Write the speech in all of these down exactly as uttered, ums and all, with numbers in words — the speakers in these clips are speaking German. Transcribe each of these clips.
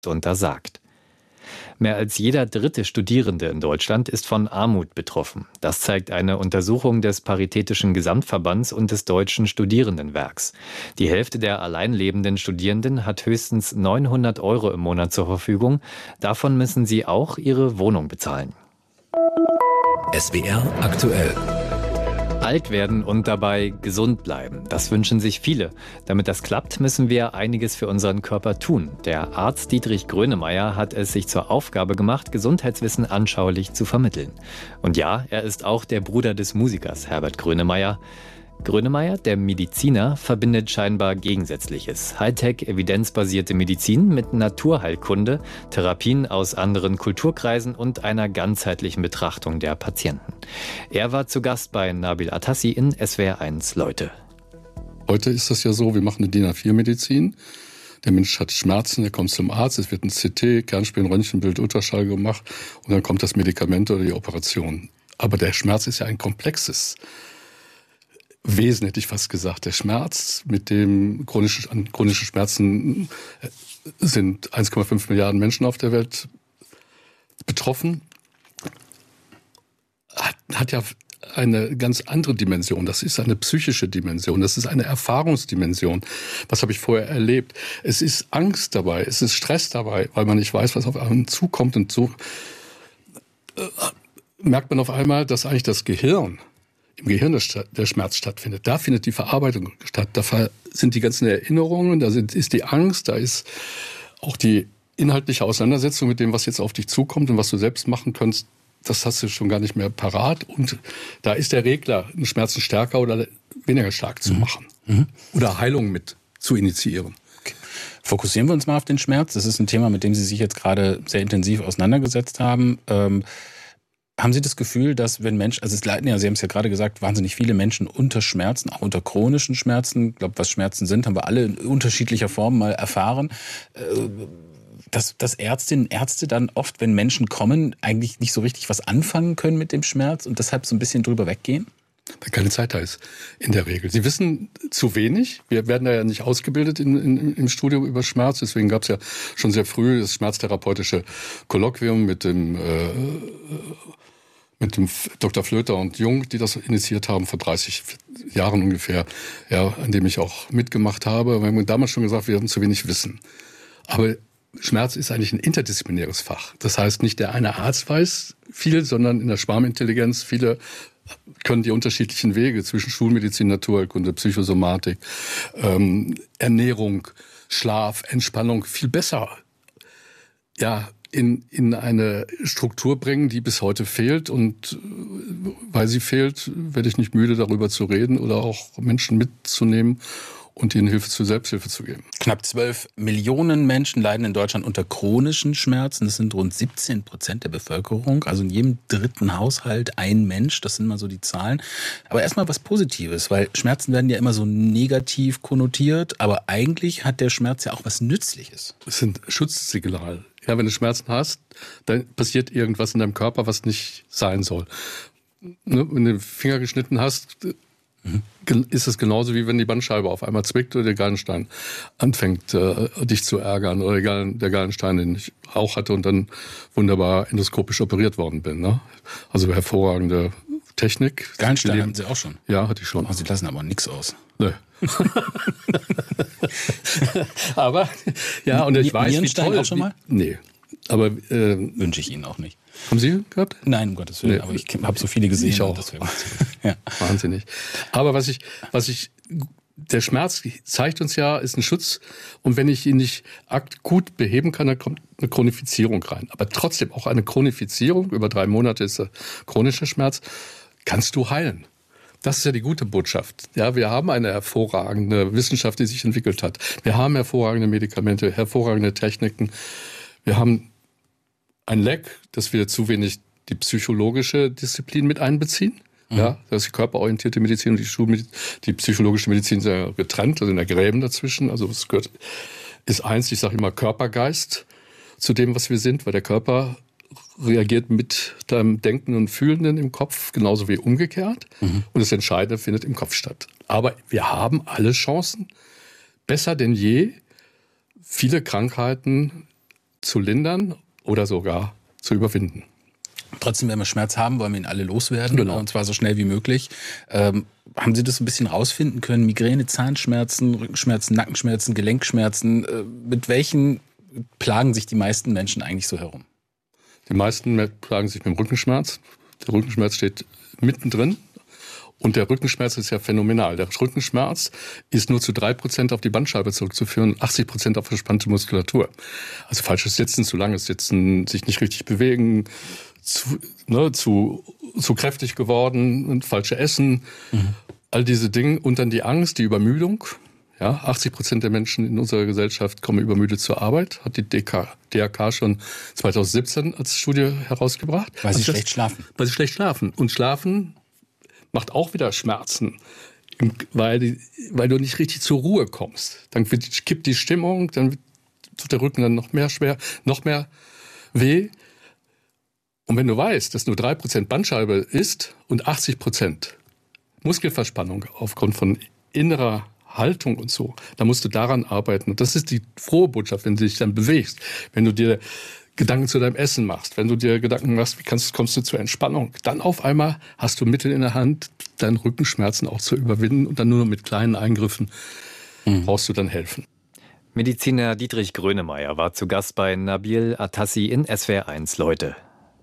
untersagt. Mehr als jeder dritte Studierende in Deutschland ist von Armut betroffen. Das zeigt eine Untersuchung des Paritätischen Gesamtverbands und des Deutschen Studierendenwerks. Die Hälfte der allein lebenden Studierenden hat höchstens neunhundert Euro im Monat zur Verfügung. Davon müssen sie auch ihre Wohnung bezahlen. S W R aktuell. Alt werden und dabei gesund bleiben. Das wünschen sich viele. Damit das klappt, müssen wir einiges für unseren Körper tun. Der Arzt Dietrich Grönemeyer hat es sich zur Aufgabe gemacht, Gesundheitswissen anschaulich zu vermitteln. Und ja, er ist auch der Bruder des Musikers Herbert Grönemeyer. Grönemeyer, der Mediziner, verbindet scheinbar Gegensätzliches. Hightech, evidenzbasierte Medizin mit Naturheilkunde, Therapien aus anderen Kulturkreisen und einer ganzheitlichen Betrachtung der Patienten. Er war zu Gast bei Nabil Atassi in S W R eins Leute. Heute ist das ja so, wir machen eine D I N A vier Medizin. Der Mensch hat Schmerzen, er kommt zum Arzt, es wird ein C T, Kernspin, Röntgenbild, Ultraschall gemacht und dann kommt das Medikament oder die Operation. Aber der Schmerz ist ja ein komplexes Wesen, hätte ich fast gesagt. Der Schmerz, mit dem chronische, chronische Schmerzen sind eins Komma fünf Milliarden Menschen auf der Welt betroffen, hat, hat ja eine ganz andere Dimension. Das ist eine psychische Dimension. Das ist eine Erfahrungsdimension. Was habe ich vorher erlebt? Es ist Angst dabei, es ist Stress dabei, weil man nicht weiß, was auf einen zukommt. Und so äh, merkt man auf einmal, dass eigentlich das Gehirn im Gehirn der Schmerz stattfindet. Da findet die Verarbeitung statt. Da sind die ganzen Erinnerungen, da sind, ist die Angst, da ist auch die inhaltliche Auseinandersetzung mit dem, was jetzt auf dich zukommt und was du selbst machen kannst. Das hast du schon gar nicht mehr parat. Und da ist der Regler, einen Schmerzen stärker oder weniger stark zu machen. Mhm. Oder Heilung mit zu initiieren. Okay. Fokussieren wir uns mal auf den Schmerz. Das ist ein Thema, mit dem Sie sich jetzt gerade sehr intensiv auseinandergesetzt haben. Ähm, Haben Sie das Gefühl, dass wenn Menschen, also es leiden ja, Sie haben es ja gerade gesagt, wahnsinnig viele Menschen unter Schmerzen, auch unter chronischen Schmerzen, ich glaube, was Schmerzen sind, haben wir alle in unterschiedlicher Form mal erfahren, dass, dass Ärztinnen und Ärzte dann oft, wenn Menschen kommen, eigentlich nicht so richtig was anfangen können mit dem Schmerz und deshalb so ein bisschen drüber weggehen? Weil keine Zeit da ist, in der Regel. Sie wissen zu wenig. Wir werden da ja nicht ausgebildet in, in, im Studium über Schmerz. Deswegen gab es ja schon sehr früh das schmerztherapeutische Kolloquium mit dem äh, mit dem Doktor Flöter und Jung, die das initiiert haben vor dreißig Jahren ungefähr, ja, an dem ich auch mitgemacht habe. Wir haben damals schon gesagt, wir haben zu wenig Wissen. Aber Schmerz ist eigentlich ein interdisziplinäres Fach. Das heißt, nicht der eine Arzt weiß viel, sondern in der Schwarmintelligenz viele können die unterschiedlichen Wege zwischen Schulmedizin, Naturheilkunde, Psychosomatik, ähm, Ernährung, Schlaf, Entspannung viel besser ja, in, in eine Struktur bringen, die bis heute fehlt. Und weil sie fehlt, werde ich nicht müde, darüber zu reden oder auch Menschen mitzunehmen und ihnen Hilfe zur Selbsthilfe zu geben. Knapp zwölf Millionen Menschen leiden in Deutschland unter chronischen Schmerzen. Das sind rund siebzehn Prozent der Bevölkerung. Also in jedem dritten Haushalt ein Mensch. Das sind mal so die Zahlen. Aber erstmal was Positives, weil Schmerzen werden ja immer so negativ konnotiert. Aber eigentlich hat der Schmerz ja auch was Nützliches. Es sind Schutzsignale. Ja, wenn du Schmerzen hast, dann passiert irgendwas in deinem Körper, was nicht sein soll. Ne? Wenn du den Finger geschnitten hast, mhm. ist es genauso, wie wenn die Bandscheibe auf einmal zwickt oder der Gallenstein anfängt, äh, dich zu ärgern. Oder der, Gallen, der Gallenstein, den ich auch hatte und dann wunderbar endoskopisch operiert worden bin. Ne? Also hervorragende Technik. Gallenstein hatten Sie auch schon? Ja, hatte ich schon. Oh, Sie lassen aber nichts aus. Nö. aber, ja, und ich weiß, wie toll... auch schon mal? Nee, aber... Äh, wünsche ich Ihnen auch nicht. Haben Sie gehabt? Nein, um Gottes Willen, nee, aber ich habe so viele gesehen. Ich auch. Ja. Wahnsinnig. Aber was ich, was ich, der Schmerz zeigt uns ja, ist ein Schutz. Und wenn ich ihn nicht akut beheben kann, dann kommt eine Chronifizierung rein. Aber trotzdem auch eine Chronifizierung, über drei Monate ist der chronische Schmerz, kannst du heilen. Das ist ja die gute Botschaft. Ja, wir haben eine hervorragende Wissenschaft, die sich entwickelt hat. Wir haben hervorragende Medikamente, hervorragende Techniken. Wir haben ein Leck, dass wir zu wenig die psychologische Disziplin mit einbeziehen. Mhm. Ja, das ist die körperorientierte Medizin und die Schulmedizin, die psychologische Medizin sind ja getrennt, da sind ja Gräben dazwischen. Also es gehört, ist eins, ich sage immer Körpergeist zu dem, was wir sind, weil der Körper reagiert mit deinem Denken und Fühlenden im Kopf, genauso wie umgekehrt. Mhm. Und das Entscheidende findet im Kopf statt. Aber wir haben alle Chancen, besser denn je, viele Krankheiten zu lindern oder sogar zu überwinden. Trotzdem, wenn wir Schmerz haben, wollen wir ihn alle loswerden, genau. Und zwar so schnell wie möglich. Ähm, haben Sie das ein bisschen rausfinden können? Migräne, Zahnschmerzen, Rückenschmerzen, Nackenschmerzen, Gelenkschmerzen. Äh, mit welchen plagen sich die meisten Menschen eigentlich so herum? Die meisten plagen sich mit dem Rückenschmerz. Der Rückenschmerz steht mittendrin. Und der Rückenschmerz ist ja phänomenal. Der Rückenschmerz ist nur zu drei Prozent auf die Bandscheibe zurückzuführen, achtzig Prozent auf verspannte Muskulatur. Also falsches Sitzen, zu langes Sitzen, sich nicht richtig bewegen, zu, ne, zu, zu kräftig geworden und falsche Essen. Mhm. All diese Dinge. Und dann die Angst, die Übermüdung. Ja, achtzig Prozent der Menschen in unserer Gesellschaft kommen übermüdet zur Arbeit. Hat die D R K schon zwanzig siebzehn als Studie herausgebracht. Weil sie also schlecht das, schlafen. Weil sie schlecht schlafen. Und Schlafen macht auch wieder Schmerzen, weil, die, weil du nicht richtig zur Ruhe kommst. Dann kippt die Stimmung, dann tut der Rücken dann noch mehr schwer, noch mehr weh. Und wenn du weißt, dass nur drei Prozent Bandscheibe ist und achtzig Prozent Muskelverspannung aufgrund von innerer Haltung und so, dann musst du daran arbeiten. Und das ist die frohe Botschaft, wenn du dich dann bewegst, wenn du dir Gedanken zu deinem Essen machst, wenn du dir Gedanken machst, wie kannst, kommst du zur Entspannung, dann auf einmal hast du Mittel in der Hand, deinen Rückenschmerzen auch zu überwinden und dann nur noch mit kleinen Eingriffen mhm. brauchst du dann helfen. Mediziner Dietrich Grönemeyer war zu Gast bei Nabil Atassi in S W R eins, Leute.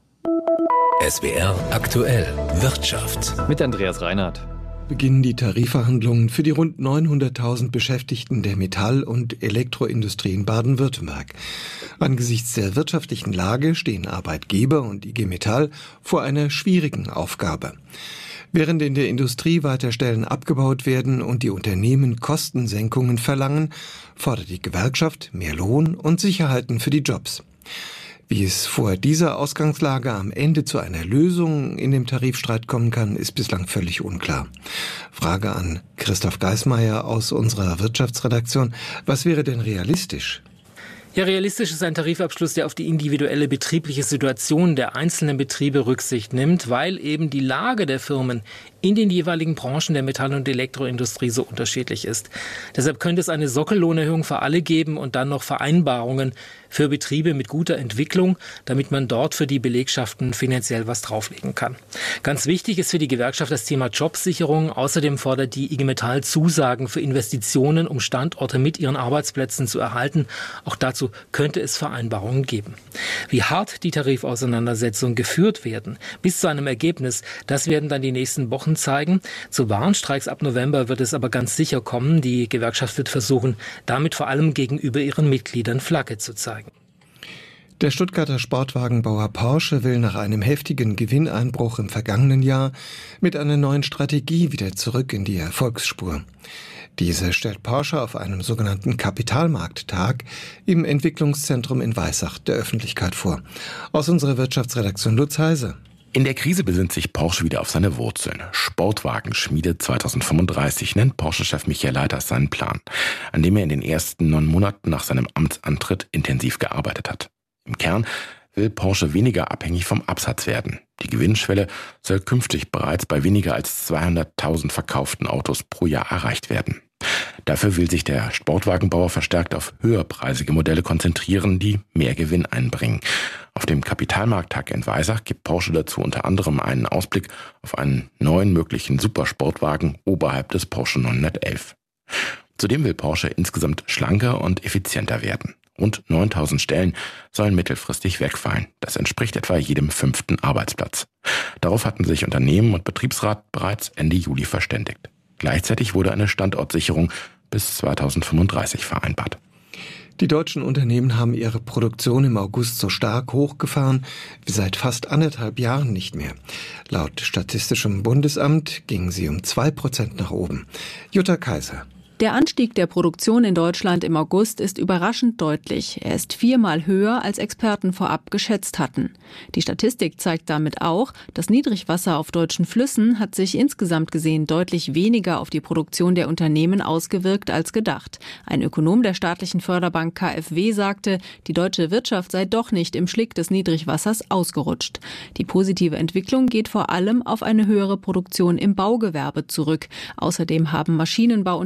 S W R aktuell Wirtschaft. Mit Andreas Reinhardt. Beginnen die Tarifverhandlungen für die rund neunhunderttausend Beschäftigten der Metall- und Elektroindustrie in Baden-Württemberg. Angesichts der wirtschaftlichen Lage stehen Arbeitgeber und I G Metall vor einer schwierigen Aufgabe. Während in der Industrie weiter Stellen abgebaut werden und die Unternehmen Kostensenkungen verlangen, fordert die Gewerkschaft mehr Lohn und Sicherheiten für die Jobs. Wie es vor dieser Ausgangslage am Ende zu einer Lösung in dem Tarifstreit kommen kann, ist bislang völlig unklar. Frage an Christoph Geismeier aus unserer Wirtschaftsredaktion. Was wäre denn realistisch? Ja, realistisch ist ein Tarifabschluss, der auf die individuelle betriebliche Situation der einzelnen Betriebe Rücksicht nimmt, weil eben die Lage der Firmen in den jeweiligen Branchen der Metall- und Elektroindustrie so unterschiedlich ist. Deshalb könnte es eine Sockellohnerhöhung für alle geben und dann noch Vereinbarungen für Betriebe mit guter Entwicklung, damit man dort für die Belegschaften finanziell was drauflegen kann. Ganz wichtig ist für die Gewerkschaft das Thema Jobsicherung. Außerdem fordert die I G Metall Zusagen für Investitionen, um Standorte mit ihren Arbeitsplätzen zu erhalten. Auch dazu könnte es Vereinbarungen geben. Wie hart die Tarifauseinandersetzungen geführt werden, bis zu einem Ergebnis, das werden dann die nächsten Wochen zeigen. Zu Warnstreiks ab November wird es aber ganz sicher kommen. Die Gewerkschaft wird versuchen, damit vor allem gegenüber ihren Mitgliedern Flagge zu zeigen. Der Stuttgarter Sportwagenbauer Porsche will nach einem heftigen Gewinneinbruch im vergangenen Jahr mit einer neuen Strategie wieder zurück in die Erfolgsspur. Diese stellt Porsche auf einem sogenannten Kapitalmarkttag im Entwicklungszentrum in Weissach der Öffentlichkeit vor. Aus unserer Wirtschaftsredaktion Lutz Heise. In der Krise besinnt sich Porsche wieder auf seine Wurzeln. Sportwagenschmiede zweitausendfünfunddreißig nennt Porsche-Chef Michael Leiters seinen Plan, an dem er in den ersten neun Monaten nach seinem Amtsantritt intensiv gearbeitet hat. Im Kern will Porsche weniger abhängig vom Absatz werden. Die Gewinnschwelle soll künftig bereits bei weniger als zweihunderttausend verkauften Autos pro Jahr erreicht werden. Dafür will sich der Sportwagenbauer verstärkt auf höherpreisige Modelle konzentrieren, die mehr Gewinn einbringen. Auf dem Kapitalmarkttag in Weissach gibt Porsche dazu unter anderem einen Ausblick auf einen neuen möglichen Supersportwagen oberhalb des Porsche neunhundertelf. Zudem will Porsche insgesamt schlanker und effizienter werden. Rund neuntausend Stellen sollen mittelfristig wegfallen. Das entspricht etwa jedem fünften Arbeitsplatz. Darauf hatten sich Unternehmen und Betriebsrat bereits Ende Juli verständigt. Gleichzeitig wurde eine Standortsicherung bis zweitausendfünfunddreißig vereinbart. Die deutschen Unternehmen haben ihre Produktion im August so stark hochgefahren wie seit fast anderthalb Jahren nicht mehr. Laut Statistischem Bundesamt gingen sie um zwei Prozent nach oben. Jutta Kaiser. Der Anstieg der Produktion in Deutschland im August ist überraschend deutlich. Er ist viermal höher, als Experten vorab geschätzt hatten. Die Statistik zeigt damit auch, das Niedrigwasser auf deutschen Flüssen hat sich insgesamt gesehen deutlich weniger auf die Produktion der Unternehmen ausgewirkt als gedacht. Ein Ökonom der staatlichen Förderbank K f W sagte, die deutsche Wirtschaft sei doch nicht im Schlick des Niedrigwassers ausgerutscht. Die positive Entwicklung geht vor allem auf eine höhere Produktion im Baugewerbe zurück. Außerdem haben Maschinenbauunternehmen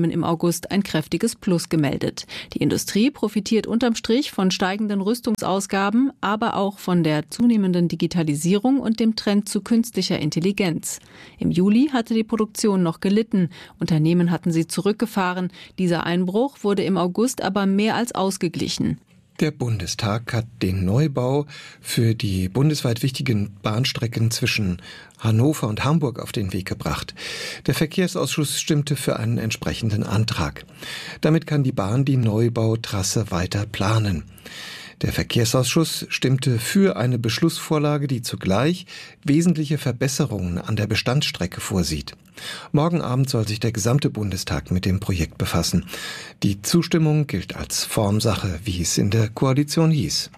Unternehmen im August ein kräftiges Plus gemeldet. Die Industrie profitiert unterm Strich von steigenden Rüstungsausgaben, aber auch von der zunehmenden Digitalisierung und dem Trend zu künstlicher Intelligenz. Im Juli hatte die Produktion noch gelitten. Unternehmen hatten sie zurückgefahren. Dieser Einbruch wurde im August aber mehr als ausgeglichen. Der Bundestag hat den Neubau für die bundesweit wichtigen Bahnstrecken zwischen Hannover und Hamburg auf den Weg gebracht. Der Verkehrsausschuss stimmte für einen entsprechenden Antrag. Damit kann die Bahn die Neubautrasse weiter planen. Der Verkehrsausschuss stimmte für eine Beschlussvorlage, die zugleich wesentliche Verbesserungen an der Bestandsstrecke vorsieht. Morgen Abend soll sich der gesamte Bundestag mit dem Projekt befassen. Die Zustimmung gilt als Formsache, wie es in der Koalition hieß.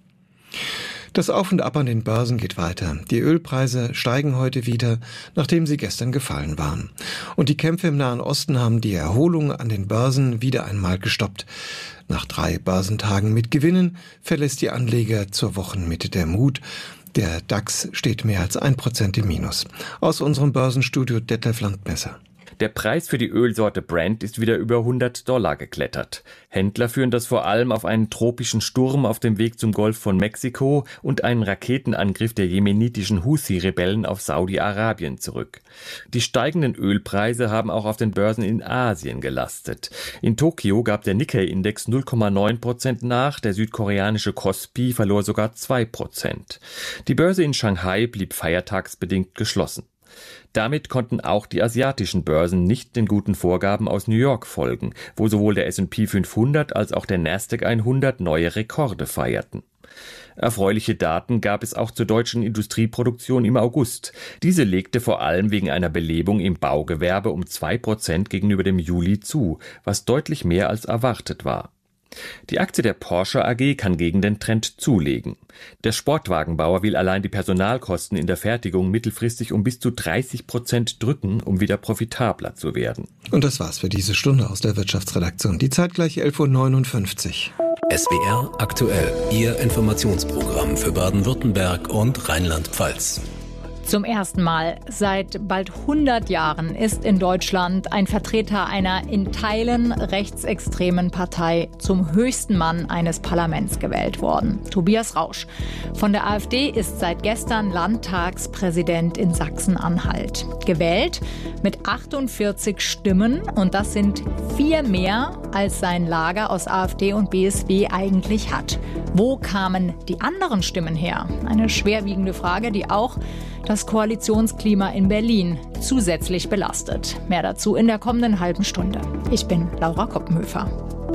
Das Auf und Ab an den Börsen geht weiter. Die Ölpreise steigen heute wieder, nachdem sie gestern gefallen waren. Und die Kämpfe im Nahen Osten haben die Erholung an den Börsen wieder einmal gestoppt. Nach drei Börsentagen mit Gewinnen verlässt die Anleger zur Wochenmitte der Mut. Der DAX steht mehr als ein Prozent im Minus. Aus unserem Börsenstudio Detlef Landmesser. Der Preis für die Ölsorte Brent ist wieder über hundert Dollar geklettert. Händler führen das vor allem auf einen tropischen Sturm auf dem Weg zum Golf von Mexiko und einen Raketenangriff der jemenitischen Houthi-Rebellen auf Saudi-Arabien zurück. Die steigenden Ölpreise haben auch auf den Börsen in Asien gelastet. In Tokio gab der Nikkei-Index null Komma neun Prozent nach, der südkoreanische Kospi verlor sogar zwei Prozent. Die Börse in Shanghai blieb feiertagsbedingt geschlossen. Damit konnten auch die asiatischen Börsen nicht den guten Vorgaben aus New York folgen, wo sowohl der S und P fünfhundert als auch der Nasdaq hundert neue Rekorde feierten. Erfreuliche Daten gab es auch zur deutschen Industrieproduktion im August. Diese legte vor allem wegen einer Belebung im Baugewerbe um zwei Prozent gegenüber dem Juli zu, was deutlich mehr als erwartet war. Die Aktie der Porsche A G kann gegen den Trend zulegen. Der Sportwagenbauer will allein die Personalkosten in der Fertigung mittelfristig um bis zu dreißig Prozent drücken, um wieder profitabler zu werden. Und das war's für diese Stunde aus der Wirtschaftsredaktion. Die Zeit gleich elf Uhr neunundfünfzig. S W R aktuell, Ihr Informationsprogramm für Baden-Württemberg und Rheinland-Pfalz. Zum ersten Mal seit bald hundert Jahren ist in Deutschland ein Vertreter einer in Teilen rechtsextremen Partei zum höchsten Mann eines Parlaments gewählt worden. Tobias Rausch von der AfD ist seit gestern Landtagspräsident in Sachsen-Anhalt. Gewählt mit achtundvierzig Stimmen, und das sind vier mehr, als sein Lager aus AfD und B S W eigentlich hat. Wo kamen die anderen Stimmen her? Eine schwerwiegende Frage, die auch das Koalitionsklima in Berlin zusätzlich belastet. Mehr dazu in der kommenden halben Stunde. Ich bin Laura Koppenhöfer.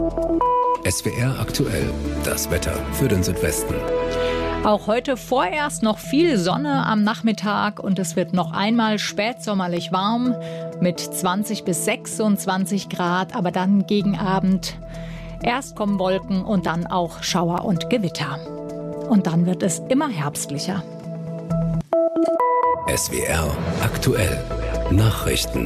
S W R aktuell, das Wetter für den Südwesten. Auch heute vorerst noch viel Sonne am Nachmittag und es wird noch einmal spätsommerlich warm mit zwanzig bis sechsundzwanzig Grad, aber dann gegen Abend erst kommen Wolken und dann auch Schauer und Gewitter. Und dann wird es immer herbstlicher. S W R aktuell Nachrichten.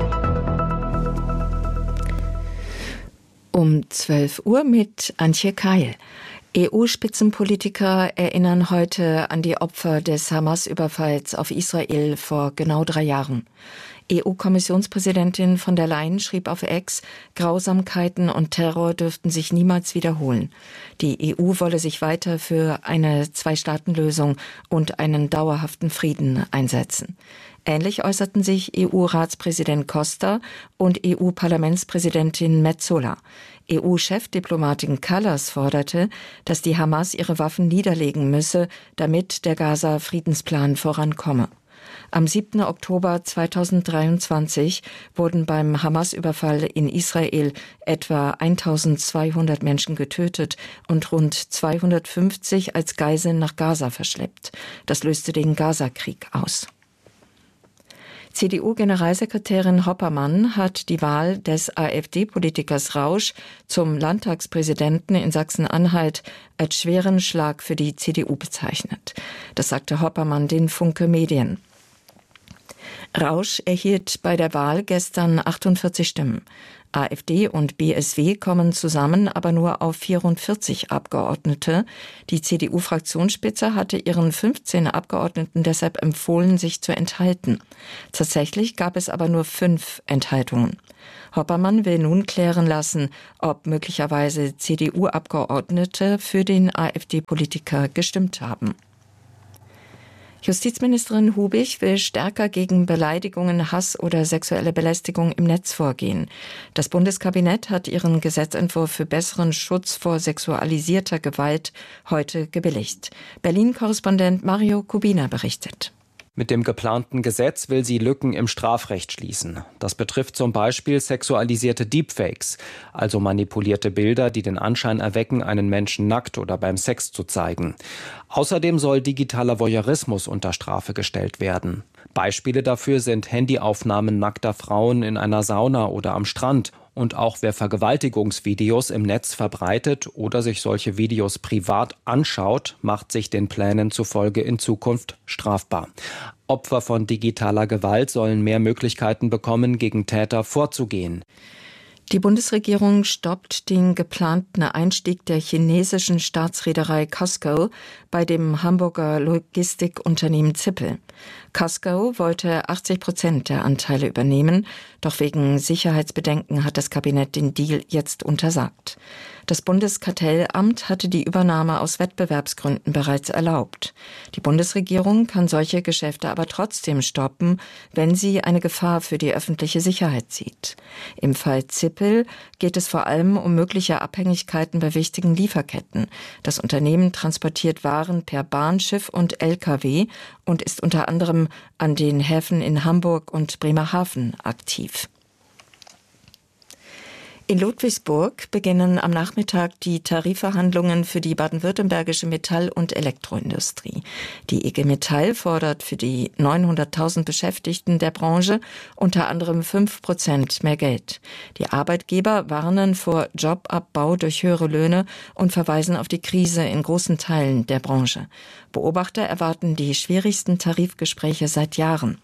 Um zwölf Uhr mit Antje Keil. E U-Spitzenpolitiker erinnern heute an die Opfer des Hamas-Überfalls auf Israel vor genau drei Jahren. E U-Kommissionspräsidentin von der Leyen schrieb auf X, Grausamkeiten und Terror dürften sich niemals wiederholen. Die E U wolle sich weiter für eine Zwei-Staaten-Lösung und einen dauerhaften Frieden einsetzen. Ähnlich äußerten sich E U-Ratspräsident Costa und E U-Parlamentspräsidentin Metsola. E U-Chefdiplomatin Kallas forderte, dass die Hamas ihre Waffen niederlegen müsse, damit der Gaza-Friedensplan vorankomme. Am siebten Oktober zweitausenddreiundzwanzig wurden beim Hamas-Überfall in Israel etwa eintausendzweihundert Menschen getötet und rund zweihundertfünfzig als Geiseln nach Gaza verschleppt. Das löste den Gaza-Krieg aus. C D U-Generalsekretärin Hoppermann hat die Wahl des AfD-Politikers Rausch zum Landtagspräsidenten in Sachsen-Anhalt als schweren Schlag für die C D U bezeichnet. Das sagte Hoppermann den Funke Medien. Rausch erhielt bei der Wahl gestern achtundvierzig Stimmen. AfD und B S W kommen zusammen aber nur auf vierundvierzig Abgeordnete. Die C D U-Fraktionsspitze hatte ihren fünfzehn Abgeordneten deshalb empfohlen, sich zu enthalten. Tatsächlich gab es aber nur fünf Enthaltungen. Hoppermann will nun klären lassen, ob möglicherweise C D U-Abgeordnete für den AfD-Politiker gestimmt haben. Justizministerin Hubig will stärker gegen Beleidigungen, Hass oder sexuelle Belästigung im Netz vorgehen. Das Bundeskabinett hat ihren Gesetzentwurf für besseren Schutz vor sexualisierter Gewalt heute gebilligt. Berlin-Korrespondent Mario Kubina berichtet. Mit dem geplanten Gesetz will sie Lücken im Strafrecht schließen. Das betrifft zum Beispiel sexualisierte Deepfakes, also manipulierte Bilder, die den Anschein erwecken, einen Menschen nackt oder beim Sex zu zeigen. Außerdem soll digitaler Voyeurismus unter Strafe gestellt werden. Beispiele dafür sind Handyaufnahmen nackter Frauen in einer Sauna oder am Strand. Und auch wer Vergewaltigungsvideos im Netz verbreitet oder sich solche Videos privat anschaut, macht sich den Plänen zufolge in Zukunft strafbar. Opfer von digitaler Gewalt sollen mehr Möglichkeiten bekommen, gegen Täter vorzugehen. Die Bundesregierung stoppt den geplanten Einstieg der chinesischen Staatsreederei COSCO bei dem Hamburger Logistikunternehmen Zippel. COSCO wollte achtzig Prozent der Anteile übernehmen, doch wegen Sicherheitsbedenken hat das Kabinett den Deal jetzt untersagt. Das Bundeskartellamt hatte die Übernahme aus Wettbewerbsgründen bereits erlaubt. Die Bundesregierung kann solche Geschäfte aber trotzdem stoppen, wenn sie eine Gefahr für die öffentliche Sicherheit sieht. Im Fall Zippel geht es vor allem um mögliche Abhängigkeiten bei wichtigen Lieferketten. Das Unternehmen transportiert Waren per Bahn, Schiff und L K W und ist unter anderem an den Häfen in Hamburg und Bremerhaven aktiv. In Ludwigsburg beginnen am Nachmittag die Tarifverhandlungen für die baden-württembergische Metall- und Elektroindustrie. Die I G Metall fordert für die neunhunderttausend Beschäftigten der Branche unter anderem fünf Prozent mehr Geld. Die Arbeitgeber warnen vor Jobabbau durch höhere Löhne und verweisen auf die Krise in großen Teilen der Branche. Beobachter erwarten die schwierigsten Tarifgespräche seit Jahren.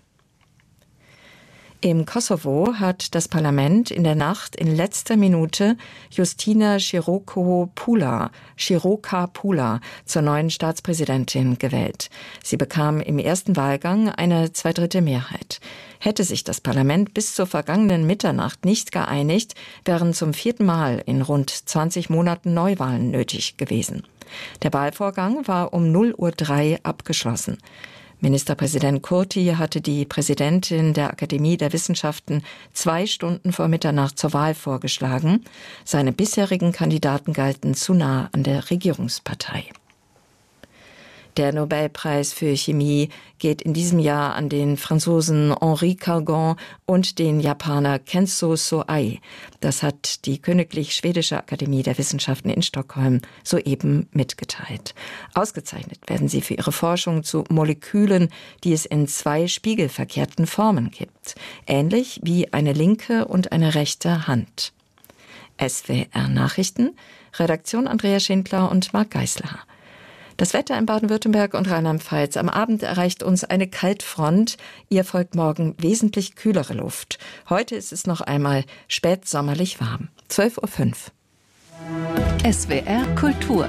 Im Kosovo hat das Parlament in der Nacht in letzter Minute Justina Široka-Pula, Široka-Pula zur neuen Staatspräsidentin gewählt. Sie bekam im ersten Wahlgang eine Zweidrittelmehrheit. Hätte sich das Parlament bis zur vergangenen Mitternacht nicht geeinigt, wären zum vierten Mal in rund zwanzig Monaten Neuwahlen nötig gewesen. Der Wahlvorgang war um null Uhr drei abgeschlossen. Ministerpräsident Kurti hatte die Präsidentin der Akademie der Wissenschaften zwei Stunden vor Mitternacht zur Wahl vorgeschlagen. Seine bisherigen Kandidaten galten zu nah an der Regierungspartei. Der Nobelpreis für Chemie geht in diesem Jahr an den Franzosen Henri Cargon und den Japaner Kenzo So-Ai. Das hat die Königlich Schwedische Akademie der Wissenschaften in Stockholm soeben mitgeteilt. Ausgezeichnet werden sie für ihre Forschung zu Molekülen, die es in zwei spiegelverkehrten Formen gibt. Ähnlich wie eine linke und eine rechte Hand. S W R Nachrichten, Redaktion Andrea Schindler und Marc Geisler. Das Wetter in Baden-Württemberg und Rheinland-Pfalz. Am Abend erreicht uns eine Kaltfront. Ihr folgt morgen wesentlich kühlere Luft. Heute ist es noch einmal spätsommerlich warm. zwölf Uhr fünf. S W R Kultur.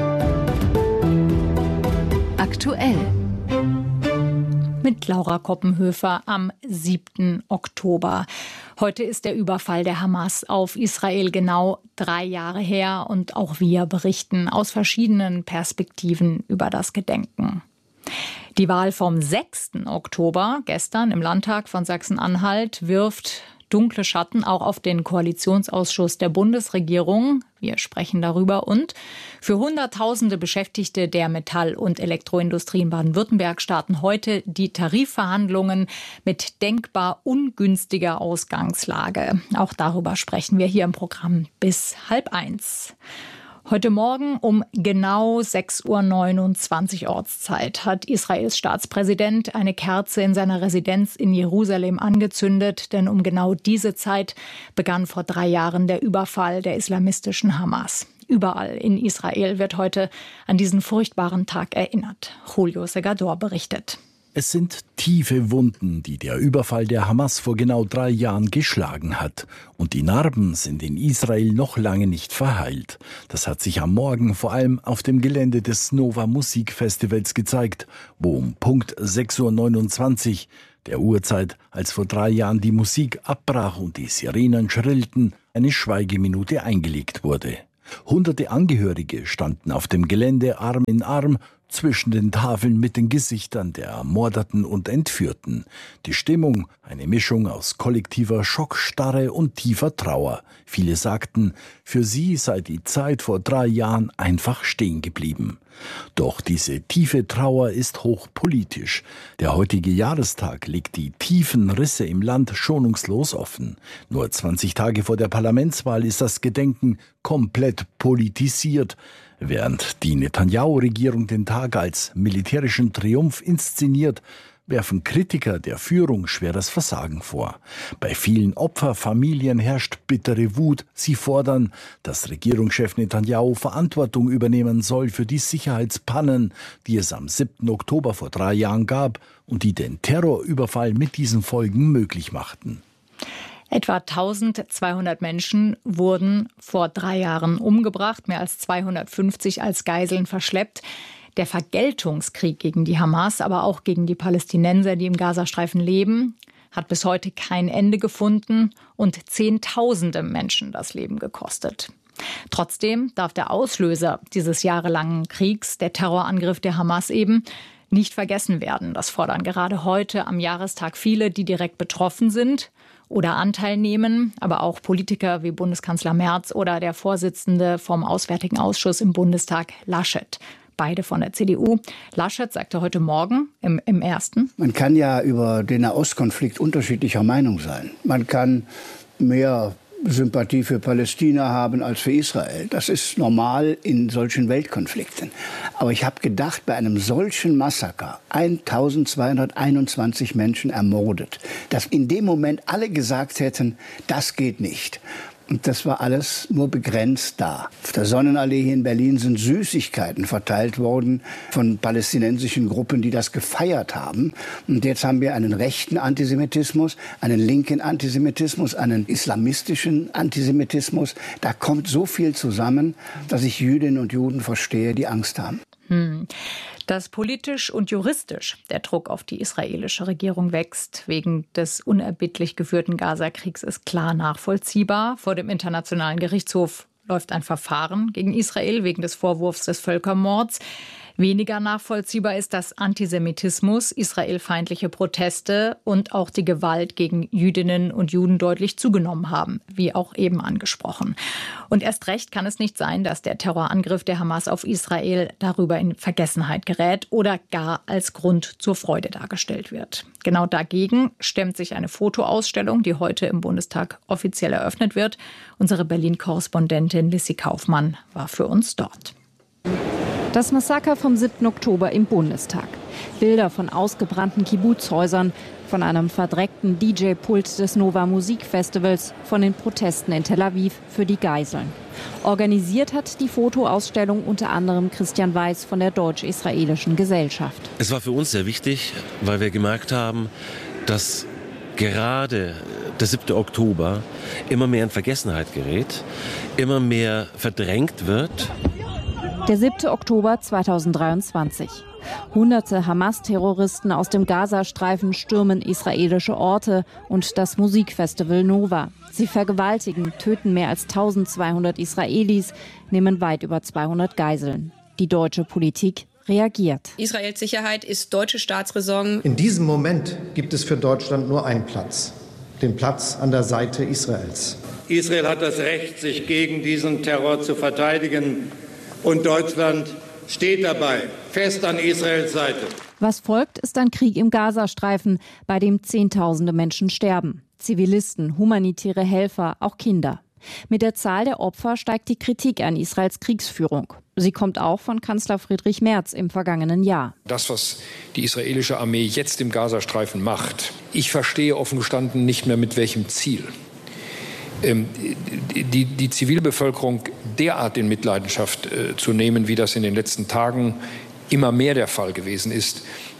Aktuell. Mit Laura Koppenhöfer am siebten Oktober. Heute ist der Überfall der Hamas auf Israel genau drei Jahre her und auch wir berichten aus verschiedenen Perspektiven über das Gedenken. Die Wahl vom sechsten Oktober, gestern im Landtag von Sachsen-Anhalt, wirft dunkle Schatten auch auf den Koalitionsausschuss der Bundesregierung. Wir sprechen darüber. Und für Hunderttausende Beschäftigte der Metall- und Elektroindustrie in Baden-Württemberg starten heute die Tarifverhandlungen mit denkbar ungünstiger Ausgangslage. Auch darüber sprechen wir hier im Programm bis halb eins. Heute Morgen um genau sechs Uhr neunundzwanzig Ortszeit hat Israels Staatspräsident eine Kerze in seiner Residenz in Jerusalem angezündet, denn um genau diese Zeit begann vor drei Jahren der Überfall der islamistischen Hamas. Überall in Israel wird heute an diesen furchtbaren Tag erinnert. Julio Segador berichtet. Es sind tiefe Wunden, die der Überfall der Hamas vor genau drei Jahren geschlagen hat. Und die Narben sind in Israel noch lange nicht verheilt. Das hat sich am Morgen vor allem auf dem Gelände des Nova Musikfestivals gezeigt, wo um Punkt sechs Uhr neunundzwanzig, der Uhrzeit, als vor drei Jahren die Musik abbrach und die Sirenen schrillten, eine Schweigeminute eingelegt wurde. Hunderte Angehörige standen auf dem Gelände Arm in Arm, zwischen den Tafeln mit den Gesichtern der Ermordeten und Entführten. Die Stimmung, eine Mischung aus kollektiver Schockstarre und tiefer Trauer. Viele sagten, für sie sei die Zeit vor drei Jahren einfach stehen geblieben. Doch diese tiefe Trauer ist hochpolitisch. Der heutige Jahrestag legt die tiefen Risse im Land schonungslos offen. Nur zwanzig Tage vor der Parlamentswahl ist das Gedenken komplett politisiert. Während die Netanyahu-Regierung den Tag als militärischen Triumph inszeniert, werfen Kritiker der Führung schweres Versagen vor. Bei vielen Opferfamilien herrscht bittere Wut. Sie fordern, dass Regierungschef Netanyahu Verantwortung übernehmen soll für die Sicherheitspannen, die es am siebten Oktober vor drei Jahren gab und die den Terrorüberfall mit diesen Folgen möglich machten. Etwa eintausendzweihundert Menschen wurden vor drei Jahren umgebracht, mehr als zweihundertfünfzig als Geiseln verschleppt. Der Vergeltungskrieg gegen die Hamas, aber auch gegen die Palästinenser, die im Gazastreifen leben, hat bis heute kein Ende gefunden und Zehntausende Menschen das Leben gekostet. Trotzdem darf der Auslöser dieses jahrelangen Kriegs, der Terrorangriff der Hamas eben, nicht vergessen werden. Das fordern gerade heute am Jahrestag viele, die direkt betroffen sind oder Anteil nehmen, aber auch Politiker wie Bundeskanzler Merz oder der Vorsitzende vom Auswärtigen Ausschuss im Bundestag, Laschet. Beide von der C D U. Laschet sagte heute Morgen im, im ersten. Man kann ja über den Nahostkonflikt unterschiedlicher Meinung sein. Man kann mehr Sympathie für Palästina haben als für Israel. Das ist normal in solchen Weltkonflikten. Aber ich habe gedacht, bei einem solchen Massaker, eintausendzweihunderteinundzwanzig Menschen ermordet, dass in dem Moment alle gesagt hätten, das geht nicht. Und das war alles nur begrenzt da. Auf der Sonnenallee hier in Berlin sind Süßigkeiten verteilt worden von palästinensischen Gruppen, die das gefeiert haben. Und jetzt haben wir einen rechten Antisemitismus, einen linken Antisemitismus, einen islamistischen Antisemitismus. Da kommt so viel zusammen, dass ich Jüdinnen und Juden verstehe, die Angst haben. Hm. Dass politisch und juristisch der Druck auf die israelische Regierung wächst wegen des unerbittlich geführten Gazakriegs, ist klar nachvollziehbar. Vor dem Internationalen Gerichtshof läuft ein Verfahren gegen Israel wegen des Vorwurfs des Völkermords. Weniger nachvollziehbar ist, dass Antisemitismus, israelfeindliche Proteste und auch die Gewalt gegen Jüdinnen und Juden deutlich zugenommen haben, wie auch eben angesprochen. Und erst recht kann es nicht sein, dass der Terrorangriff der Hamas auf Israel darüber in Vergessenheit gerät oder gar als Grund zur Freude dargestellt wird. Genau dagegen stemmt sich eine Fotoausstellung, die heute im Bundestag offiziell eröffnet wird. Unsere Berlin-Korrespondentin Lissy Kaufmann war für uns dort. Das Massaker vom siebten Oktober im Bundestag. Bilder von ausgebrannten Kibbuzhäusern, von einem verdreckten D J-Pult des Nova Musikfestivals, von den Protesten in Tel Aviv für die Geiseln. Organisiert hat die Fotoausstellung unter anderem Christian Weiß von der Deutsch-Israelischen Gesellschaft. Es war für uns sehr wichtig, weil wir gemerkt haben, dass gerade der siebte Oktober immer mehr in Vergessenheit gerät, immer mehr verdrängt wird. Der siebte Oktober zweitausenddreiundzwanzig. Hunderte Hamas-Terroristen aus dem Gazastreifen stürmen israelische Orte und das Musikfestival Nova. Sie vergewaltigen, töten mehr als eintausendzweihundert Israelis, nehmen weit über zweihundert Geiseln. Die deutsche Politik reagiert. Israels Sicherheit ist deutsche Staatsräson. In diesem Moment gibt es für Deutschland nur einen Platz, den Platz an der Seite Israels. Israel hat das Recht, sich gegen diesen Terror zu verteidigen. Und Deutschland steht dabei, fest an Israels Seite. Was folgt, ist ein Krieg im Gazastreifen, bei dem Zehntausende Menschen sterben. Zivilisten, humanitäre Helfer, auch Kinder. Mit der Zahl der Opfer steigt die Kritik an Israels Kriegsführung. Sie kommt auch von Kanzler Friedrich Merz im vergangenen Jahr. Das, was die israelische Armee jetzt im Gazastreifen macht, ich verstehe offen gestanden nicht mehr mit welchem Ziel. Die, die Zivilbevölkerung derart in Mitleidenschaft äh, zu nehmen, wie das in den letzten Tagen immer mehr der Fall gewesen ist,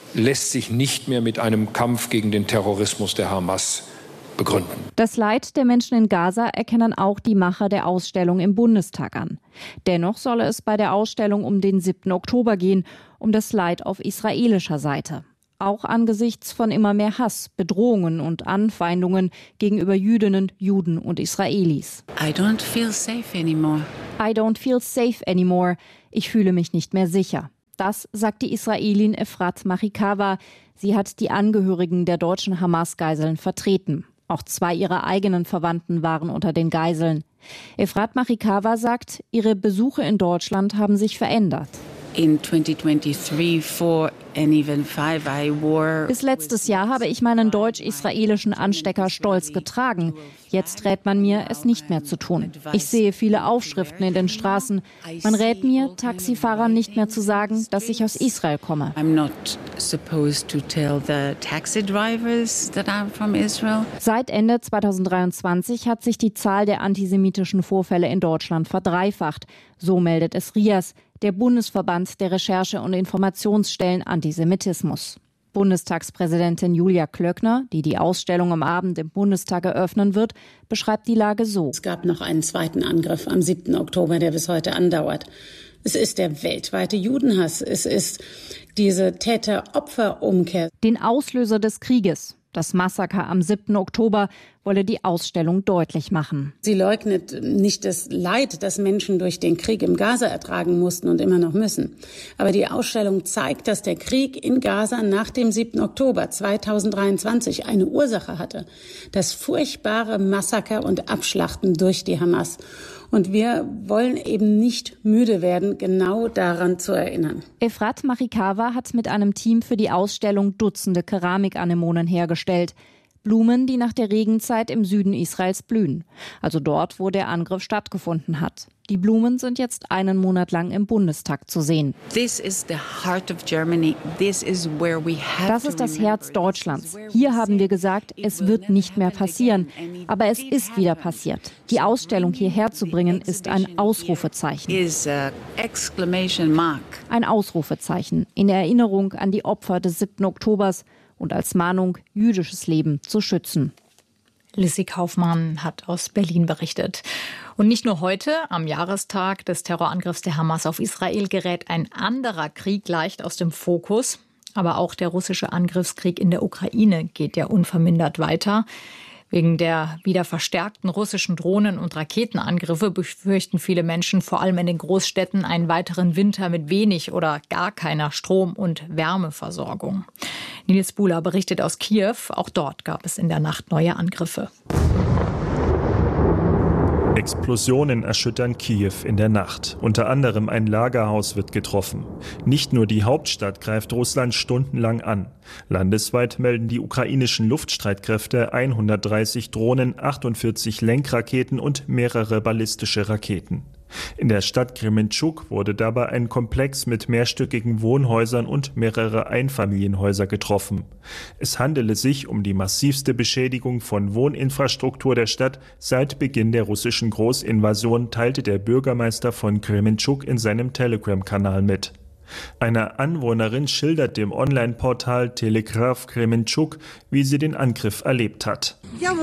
lässt sich nicht mehr mit einem Kampf gegen den Terrorismus der Hamas begründen. Das Leid der Menschen in Gaza erkennen auch die Macher der Ausstellung im Bundestag an. Dennoch solle es bei der Ausstellung um den siebten Oktober gehen, um das Leid auf israelischer Seite. Auch angesichts von immer mehr Hass, Bedrohungen und Anfeindungen gegenüber Jüdinnen, Juden und Israelis. I don't feel safe anymore. I don't feel safe anymore. Ich fühle mich nicht mehr sicher. Das sagt die Israelin Efrat Machikawa. Sie hat die Angehörigen der deutschen Hamas-Geiseln vertreten. Auch zwei ihrer eigenen Verwandten waren unter den Geiseln. Efrat Machikawa sagt, ihre Besuche in Deutschland haben sich verändert. In twenty twenty-three, four and even five, I wore. Bis letztes Jahr habe ich meinen deutsch-israelischen Anstecker stolz getragen. Jetzt rät man mir, es nicht mehr zu tun. Ich sehe viele Aufschriften in den Straßen. Man rät mir, Taxifahrern nicht mehr zu sagen, dass ich aus Israel komme. I'm not supposed to tell the taxi drivers that I'm from Israel. Seit Ende zweitausenddreiundzwanzig hat sich die Zahl der antisemitischen Vorfälle in Deutschland verdreifacht. So meldet es R I A S, der Bundesverband der Recherche- und Informationsstellen Antisemitismus. Bundestagspräsidentin Julia Klöckner, die die Ausstellung am Abend im Bundestag eröffnen wird, beschreibt die Lage so. Es gab noch einen zweiten Angriff am siebten Oktober, der bis heute andauert. Es ist der weltweite Judenhass. Es ist diese Täter-Opfer-Umkehr. Den Auslöser des Krieges, das Massaker am siebten Oktober, wolle die Ausstellung deutlich machen. Sie leugnet nicht das Leid, das Menschen durch den Krieg im Gaza ertragen mussten und immer noch müssen. Aber die Ausstellung zeigt, dass der Krieg in Gaza nach dem siebten Oktober zweitausenddreiundzwanzig eine Ursache hatte. Das furchtbare Massaker und Abschlachten durch die Hamas. Und wir wollen eben nicht müde werden, genau daran zu erinnern. Efrat Machikawa hat mit einem Team für die Ausstellung Dutzende Keramikanemonen hergestellt. Blumen, die nach der Regenzeit im Süden Israels blühen. Also dort, wo der Angriff stattgefunden hat. Die Blumen sind jetzt einen Monat lang im Bundestag zu sehen. This is the heart of Germany. This is where we have das ist das Herz Deutschlands. Hier haben wir gesagt, es wird nicht mehr passieren. Aber es ist wieder passiert. Die Ausstellung hierher zu bringen, ist ein Ausrufezeichen. Ein Ausrufezeichen in Erinnerung an die Opfer des siebten Oktobers und als Mahnung, jüdisches Leben zu schützen. Lissy Kaufmann hat aus Berlin berichtet. Und nicht nur heute, am Jahrestag des Terrorangriffs der Hamas auf Israel, gerät ein anderer Krieg leicht aus dem Fokus. Aber auch der russische Angriffskrieg in der Ukraine geht ja unvermindert weiter. Wegen der wieder verstärkten russischen Drohnen- und Raketenangriffe befürchten viele Menschen, vor allem in den Großstädten, einen weiteren Winter mit wenig oder gar keiner Strom- und Wärmeversorgung. Nils Buhler berichtet aus Kiew. Auch dort gab es in der Nacht neue Angriffe. Explosionen erschüttern Kiew in der Nacht. Unter anderem ein Lagerhaus wird getroffen. Nicht nur die Hauptstadt greift Russland stundenlang an. Landesweit melden die ukrainischen Luftstreitkräfte hundertdreißig Drohnen, achtundvierzig Lenkraketen und mehrere ballistische Raketen. In der Stadt Krementschuk wurde dabei ein Komplex mit mehrstöckigen Wohnhäusern und mehrere Einfamilienhäuser getroffen. Es handele sich um die massivste Beschädigung von Wohninfrastruktur der Stadt seit Beginn der russischen Großinvasion, teilte der Bürgermeister von Krementschuk in seinem Telegram-Kanal mit. Eine Anwohnerin schildert dem Online-Portal Telegraph Krementschuk, wie sie den Angriff erlebt hat.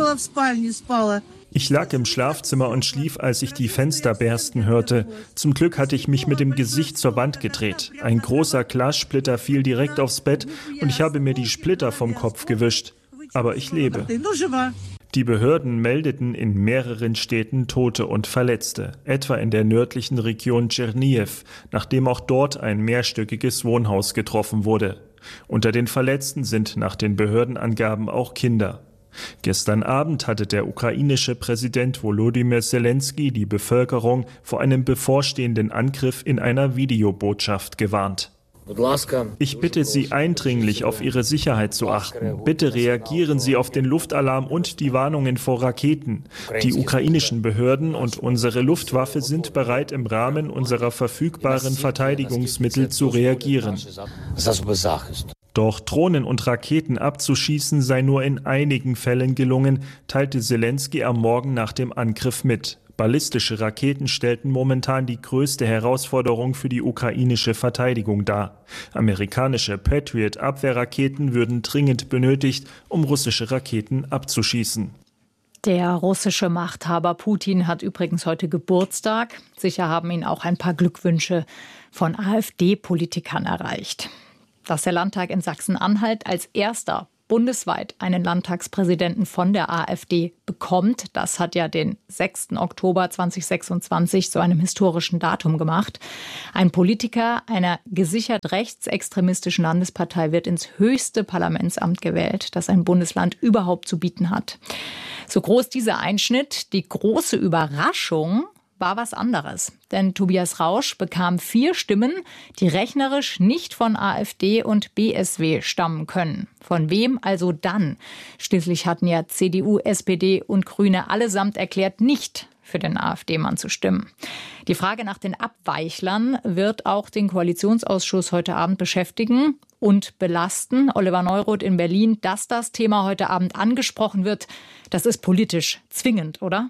Ich lag im Schlafzimmer und schlief, als ich die Fenster bersten hörte. Zum Glück hatte ich mich mit dem Gesicht zur Wand gedreht. Ein großer Glassplitter fiel direkt aufs Bett und ich habe mir die Splitter vom Kopf gewischt. Aber ich lebe. Die Behörden meldeten in mehreren Städten Tote und Verletzte, etwa in der nördlichen Region Tschernihiv, nachdem auch dort ein mehrstöckiges Wohnhaus getroffen wurde. Unter den Verletzten sind nach den Behördenangaben auch Kinder. Gestern Abend hatte der ukrainische Präsident Volodymyr Zelensky die Bevölkerung vor einem bevorstehenden Angriff in einer Videobotschaft gewarnt. Ich bitte Sie eindringlich, auf Ihre Sicherheit zu achten. Bitte reagieren Sie auf den Luftalarm und die Warnungen vor Raketen. Die ukrainischen Behörden und unsere Luftwaffe sind bereit, im Rahmen unserer verfügbaren Verteidigungsmittel zu reagieren. Doch Drohnen und Raketen abzuschießen sei nur in einigen Fällen gelungen, teilte Zelensky am Morgen nach dem Angriff mit. Ballistische Raketen stellten momentan die größte Herausforderung für die ukrainische Verteidigung dar. Amerikanische Patriot-Abwehrraketen würden dringend benötigt, um russische Raketen abzuschießen. Der russische Machthaber Putin hat übrigens heute Geburtstag. Sicher haben ihn auch ein paar Glückwünsche von AfD-Politikern erreicht. Dass der Landtag in Sachsen-Anhalt als erster bundesweit einen Landtagspräsidenten von der AfD bekommt, das hat ja den sechsten Oktober zweitausendsechsundzwanzig zu einem historischen Datum gemacht. Ein Politiker einer gesichert rechtsextremistischen Landespartei wird ins höchste Parlamentsamt gewählt, das ein Bundesland überhaupt zu bieten hat. So groß dieser Einschnitt, die große Überraschung war was anderes. Denn Tobias Rausch bekam vier Stimmen, die rechnerisch nicht von AfD und B S W stammen können. Von wem also dann? Schließlich hatten ja C D U, S P D und Grüne allesamt erklärt, nicht für den AfD-Mann zu stimmen. Die Frage nach den Abweichlern wird auch den Koalitionsausschuss heute Abend beschäftigen und belasten. Oliver Neuroth in Berlin, dass das Thema heute Abend angesprochen wird, das ist politisch zwingend, oder?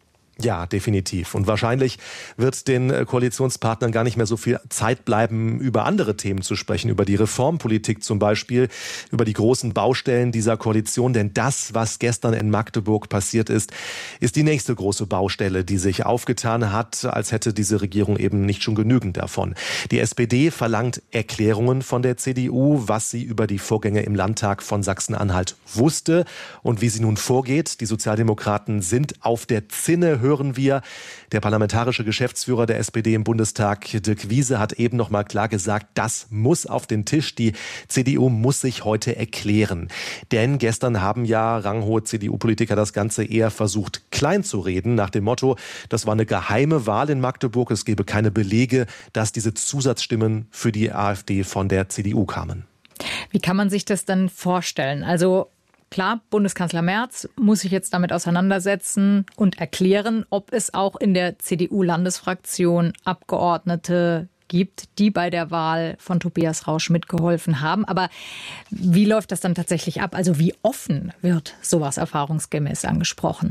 Ja, definitiv. Und wahrscheinlich wird den Koalitionspartnern gar nicht mehr so viel Zeit bleiben, über andere Themen zu sprechen, über die Reformpolitik zum Beispiel, über die großen Baustellen dieser Koalition. Denn das, was gestern in Magdeburg passiert ist, ist die nächste große Baustelle, die sich aufgetan hat, als hätte diese Regierung eben nicht schon genügend davon. Die S P D verlangt Erklärungen von der C D U, was sie über die Vorgänge im Landtag von Sachsen-Anhalt wusste und wie sie nun vorgeht. Die Sozialdemokraten sind auf der Zinne, hören wir. Der parlamentarische Geschäftsführer der S P D im Bundestag, Dirk Wiese, hat eben noch mal klar gesagt, das muss auf den Tisch. Die C D U muss sich heute erklären. Denn gestern haben ja ranghohe C D U-Politiker das Ganze eher versucht, klein zu reden, nach dem Motto, das war eine geheime Wahl in Magdeburg. Es gebe keine Belege, dass diese Zusatzstimmen für die AfD von der C D U kamen. Wie kann man sich das dann vorstellen? Also klar, Bundeskanzler Merz muss sich jetzt damit auseinandersetzen und erklären, ob es auch in der C D U-Landesfraktion Abgeordnete gibt, die bei der Wahl von Tobias Rausch mitgeholfen haben. Aber wie läuft das dann tatsächlich ab? Also wie offen wird sowas erfahrungsgemäß angesprochen?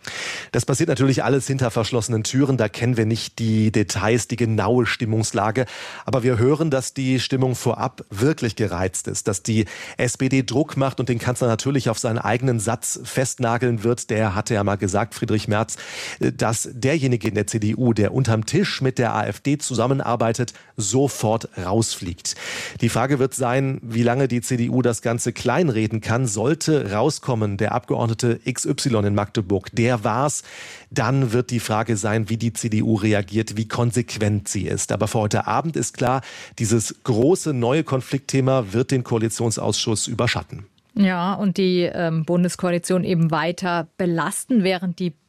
Das passiert natürlich alles hinter verschlossenen Türen. Da kennen wir nicht die Details, die genaue Stimmungslage. Aber wir hören, dass die Stimmung vorab wirklich gereizt ist, dass die S P D Druck macht und den Kanzler natürlich auf seinen eigenen Satz festnageln wird. Der hatte ja mal gesagt, Friedrich Merz, dass derjenige in der C D U, der unterm Tisch mit der AfD zusammenarbeitet, sofort rausfliegt. Die Frage wird sein, wie lange die C D U das Ganze kleinreden kann. Sollte rauskommen, der Abgeordnete X Y in Magdeburg, der war's, dann wird die Frage sein, wie die C D U reagiert, wie konsequent sie ist. Aber für heute Abend ist klar, dieses große neue Konfliktthema wird den Koalitionsausschuss überschatten. Ja, und die ähm, Bundeskoalition eben weiter belasten, während die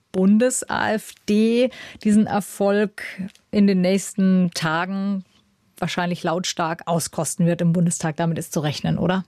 Bundes-AfD diesen Erfolg in den nächsten Tagen wahrscheinlich lautstark auskosten wird im Bundestag. Damit ist zu rechnen, oder?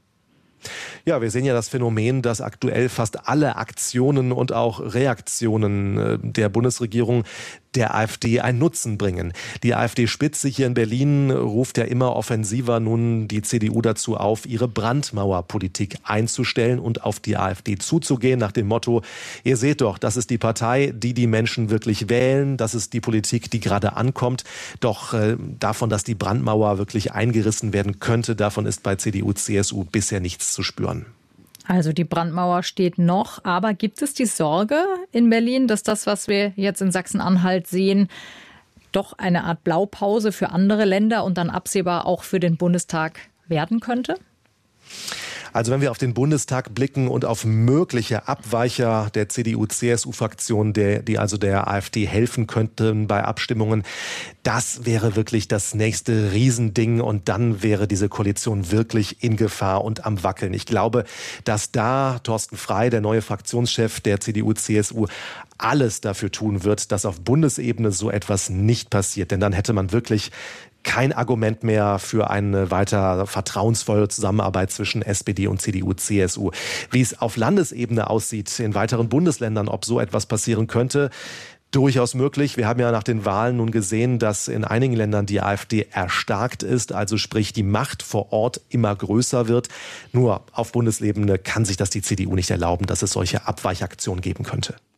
Ja, wir sehen ja das Phänomen, dass aktuell fast alle Aktionen und auch Reaktionen der Bundesregierung der AfD einen Nutzen bringen. Die AfD-Spitze hier in Berlin ruft ja immer offensiver nun die C D U dazu auf, ihre Brandmauerpolitik einzustellen und auf die AfD zuzugehen, nach dem Motto, ihr seht doch, das ist die Partei, die die Menschen wirklich wählen, das ist die Politik, die gerade ankommt. Doch äh, davon, dass die Brandmauer wirklich eingerissen werden könnte, davon ist bei C D U, C S U bisher nichts zu spüren. Also die Brandmauer steht noch, aber gibt es die Sorge in Berlin, dass das, was wir jetzt in Sachsen-Anhalt sehen, doch eine Art Blaupause für andere Länder und dann absehbar auch für den Bundestag werden könnte? Also wenn wir auf den Bundestag blicken und auf mögliche Abweicher der C D U C S U-Fraktion, die also der AfD helfen könnten bei Abstimmungen, das wäre wirklich das nächste Riesending und dann wäre diese Koalition wirklich in Gefahr und am Wackeln. Ich glaube, dass da Thorsten Frey, der neue Fraktionschef der C D U C S U, alles dafür tun wird, dass auf Bundesebene so etwas nicht passiert. Denn dann hätte man wirklich kein Argument mehr für eine weiter vertrauensvolle Zusammenarbeit zwischen S P D und C D U C S U. Wie es auf Landesebene aussieht, in weiteren Bundesländern, ob so etwas passieren könnte, durchaus möglich. Wir haben ja nach den Wahlen nun gesehen, dass in einigen Ländern die AfD erstarkt ist, also sprich die Macht vor Ort immer größer wird. Nur auf Bundesebene kann sich das die C D U nicht erlauben, dass es solche Abweichaktionen geben könnte.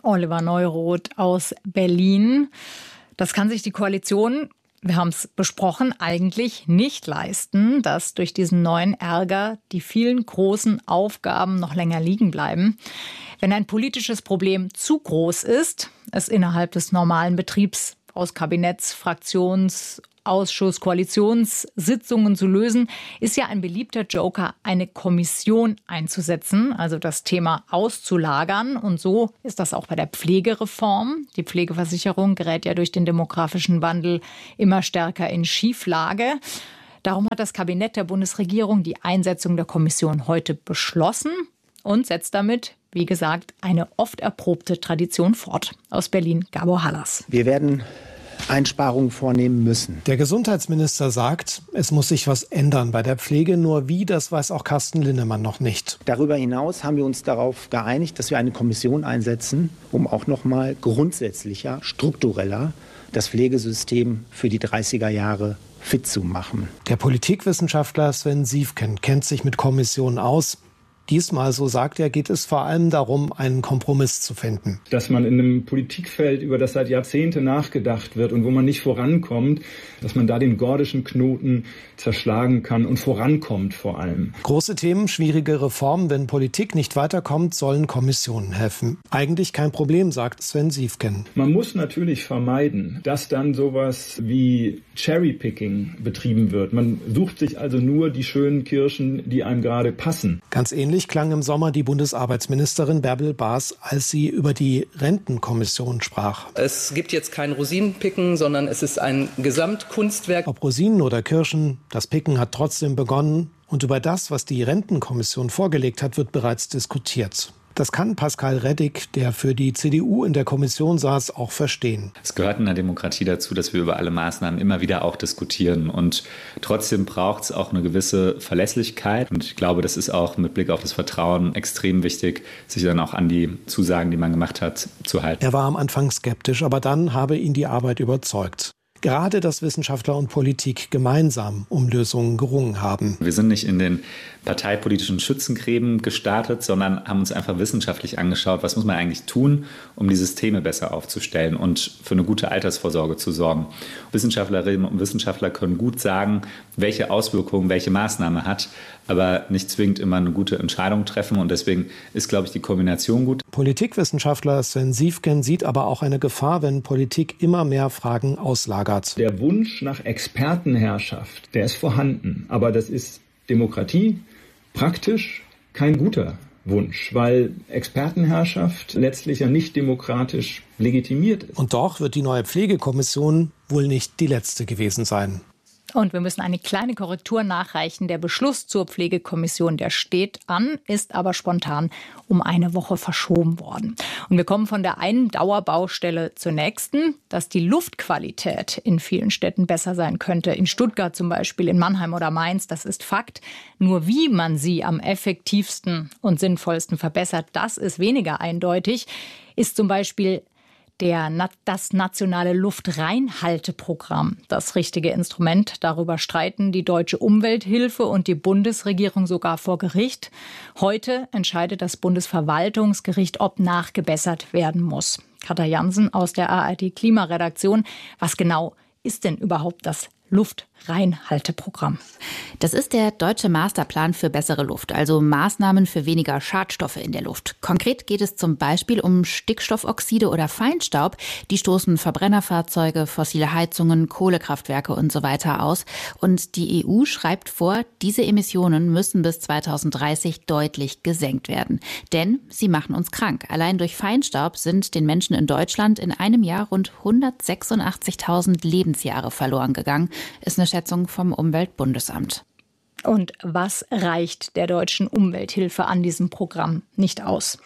Oliver Neuroth aus Berlin. Das kann sich die Koalition, wir haben es besprochen, eigentlich nicht leisten, dass durch diesen neuen Ärger die vielen großen Aufgaben noch länger liegen bleiben. Wenn ein politisches Problem zu groß ist, es innerhalb des normalen Betriebs aus Kabinetts-, Fraktions-, Ausschuss-, Koalitionssitzungen zu lösen, ist ja ein beliebter Joker, eine Kommission einzusetzen, also das Thema auszulagern. Und so ist das auch bei der Pflegereform. Die Pflegeversicherung gerät ja durch den demografischen Wandel immer stärker in Schieflage. Darum hat das Kabinett der Bundesregierung die Einsetzung der Kommission heute beschlossen und setzt damit, wie gesagt, eine oft erprobte Tradition fort. Aus Berlin, Gabor Hallas. Wir werden Einsparungen vornehmen müssen. Der Gesundheitsminister sagt, es muss sich was ändern bei der Pflege. Nur wie, das weiß auch Carsten Linnemann noch nicht. Darüber hinaus haben wir uns darauf geeinigt, dass wir eine Kommission einsetzen, um auch noch mal grundsätzlicher, struktureller das Pflegesystem für die dreißiger Jahre fit zu machen. Der Politikwissenschaftler Sven Siefken kennt sich mit Kommissionen aus. Diesmal, so sagt er, geht es vor allem darum, einen Kompromiss zu finden. Dass man in einem Politikfeld, über das seit Jahrzehnten nachgedacht wird und wo man nicht vorankommt, dass man da den gordischen Knoten zerschlagen kann und vorankommt vor allem. Große Themen, schwierige Reformen, wenn Politik nicht weiterkommt, sollen Kommissionen helfen. Eigentlich kein Problem, sagt Sven Siefken. Man muss natürlich vermeiden, dass dann sowas wie Cherrypicking betrieben wird. Man sucht sich also nur die schönen Kirschen, die einem gerade passen. Ganz ähnlich klang im Sommer die Bundesarbeitsministerin Bärbel Baas, als sie über die Rentenkommission sprach. Es gibt jetzt kein Rosinenpicken, sondern es ist ein Gesamtkunstwerk. Ob Rosinen oder Kirschen, das Picken hat trotzdem begonnen. Und über das, was die Rentenkommission vorgelegt hat, wird bereits diskutiert. Das kann Pascal Reddick, der für die C D U in der Kommission saß, auch verstehen. Es gehört in der Demokratie dazu, dass wir über alle Maßnahmen immer wieder auch diskutieren. Und trotzdem braucht es auch eine gewisse Verlässlichkeit. Und ich glaube, das ist auch mit Blick auf das Vertrauen extrem wichtig, sich dann auch an die Zusagen, die man gemacht hat, zu halten. Er war am Anfang skeptisch, aber dann habe ihn die Arbeit überzeugt. Gerade, dass Wissenschaftler und Politik gemeinsam um Lösungen gerungen haben. Wir sind nicht in den parteipolitischen Schützengräben gestartet, sondern haben uns einfach wissenschaftlich angeschaut, was muss man eigentlich tun, um die Systeme besser aufzustellen und für eine gute Altersvorsorge zu sorgen. Wissenschaftlerinnen und Wissenschaftler können gut sagen, welche Auswirkungen welche Maßnahme hat, aber nicht zwingend immer eine gute Entscheidung treffen. Und deswegen ist, glaube ich, die Kombination gut. Politikwissenschaftler Sven Siefken sieht aber auch eine Gefahr, wenn Politik immer mehr Fragen auslagert. Der Wunsch nach Expertenherrschaft, der ist vorhanden. Aber das ist Demokratie praktisch kein guter Wunsch, weil Expertenherrschaft letztlich ja nicht demokratisch legitimiert ist. Und doch wird die neue Pflegekommission wohl nicht die letzte gewesen sein. Und wir müssen eine kleine Korrektur nachreichen. Der Beschluss zur Pflegekommission, der steht an, ist aber spontan um eine Woche verschoben worden. Und wir kommen von der einen Dauerbaustelle zur nächsten, dass die Luftqualität in vielen Städten besser sein könnte. In Stuttgart zum Beispiel, in Mannheim oder Mainz, das ist Fakt. Nur wie man sie am effektivsten und sinnvollsten verbessert, das ist weniger eindeutig, ist zum Beispiel Der, das nationale Luftreinhalteprogramm, das richtige Instrument. Darüber streiten die Deutsche Umwelthilfe und die Bundesregierung sogar vor Gericht. Heute entscheidet das Bundesverwaltungsgericht, ob nachgebessert werden muss. Katja Jansen aus der A R D-Klimaredaktion. Was genau ist denn überhaupt das Luftreinhalteprogramm? Das ist der deutsche Masterplan für bessere Luft, also Maßnahmen für weniger Schadstoffe in der Luft. Konkret geht es zum Beispiel um Stickstoffoxide oder Feinstaub. Die stoßen Verbrennerfahrzeuge, fossile Heizungen, Kohlekraftwerke und so weiter aus. Und die E U schreibt vor, diese Emissionen müssen bis zweitausenddreißig deutlich gesenkt werden. Denn sie machen uns krank. Allein durch Feinstaub sind den Menschen in Deutschland in einem Jahr rund hundertsechsundachtzigtausend Lebensjahre verloren gegangen. Ist eine Schätzung vom Umweltbundesamt. Und was reicht der Deutschen Umwelthilfe an diesem Programm nicht aus?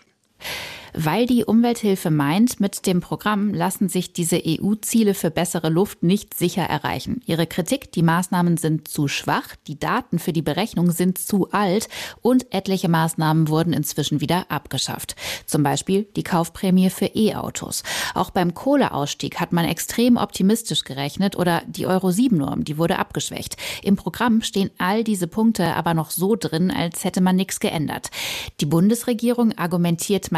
Weil die Umwelthilfe meint, mit dem Programm lassen sich diese E U-Ziele für bessere Luft nicht sicher erreichen. Ihre Kritik, die Maßnahmen sind zu schwach, die Daten für die Berechnung sind zu alt und etliche Maßnahmen wurden inzwischen wieder abgeschafft. Zum Beispiel die Kaufprämie für E-Autos. Auch beim Kohleausstieg hat man extrem optimistisch gerechnet oder die Euro sieben Norm, die wurde abgeschwächt. Im Programm stehen all diese Punkte aber noch so drin, als hätte man nichts geändert. Die Bundesregierung argumentiert, man konnte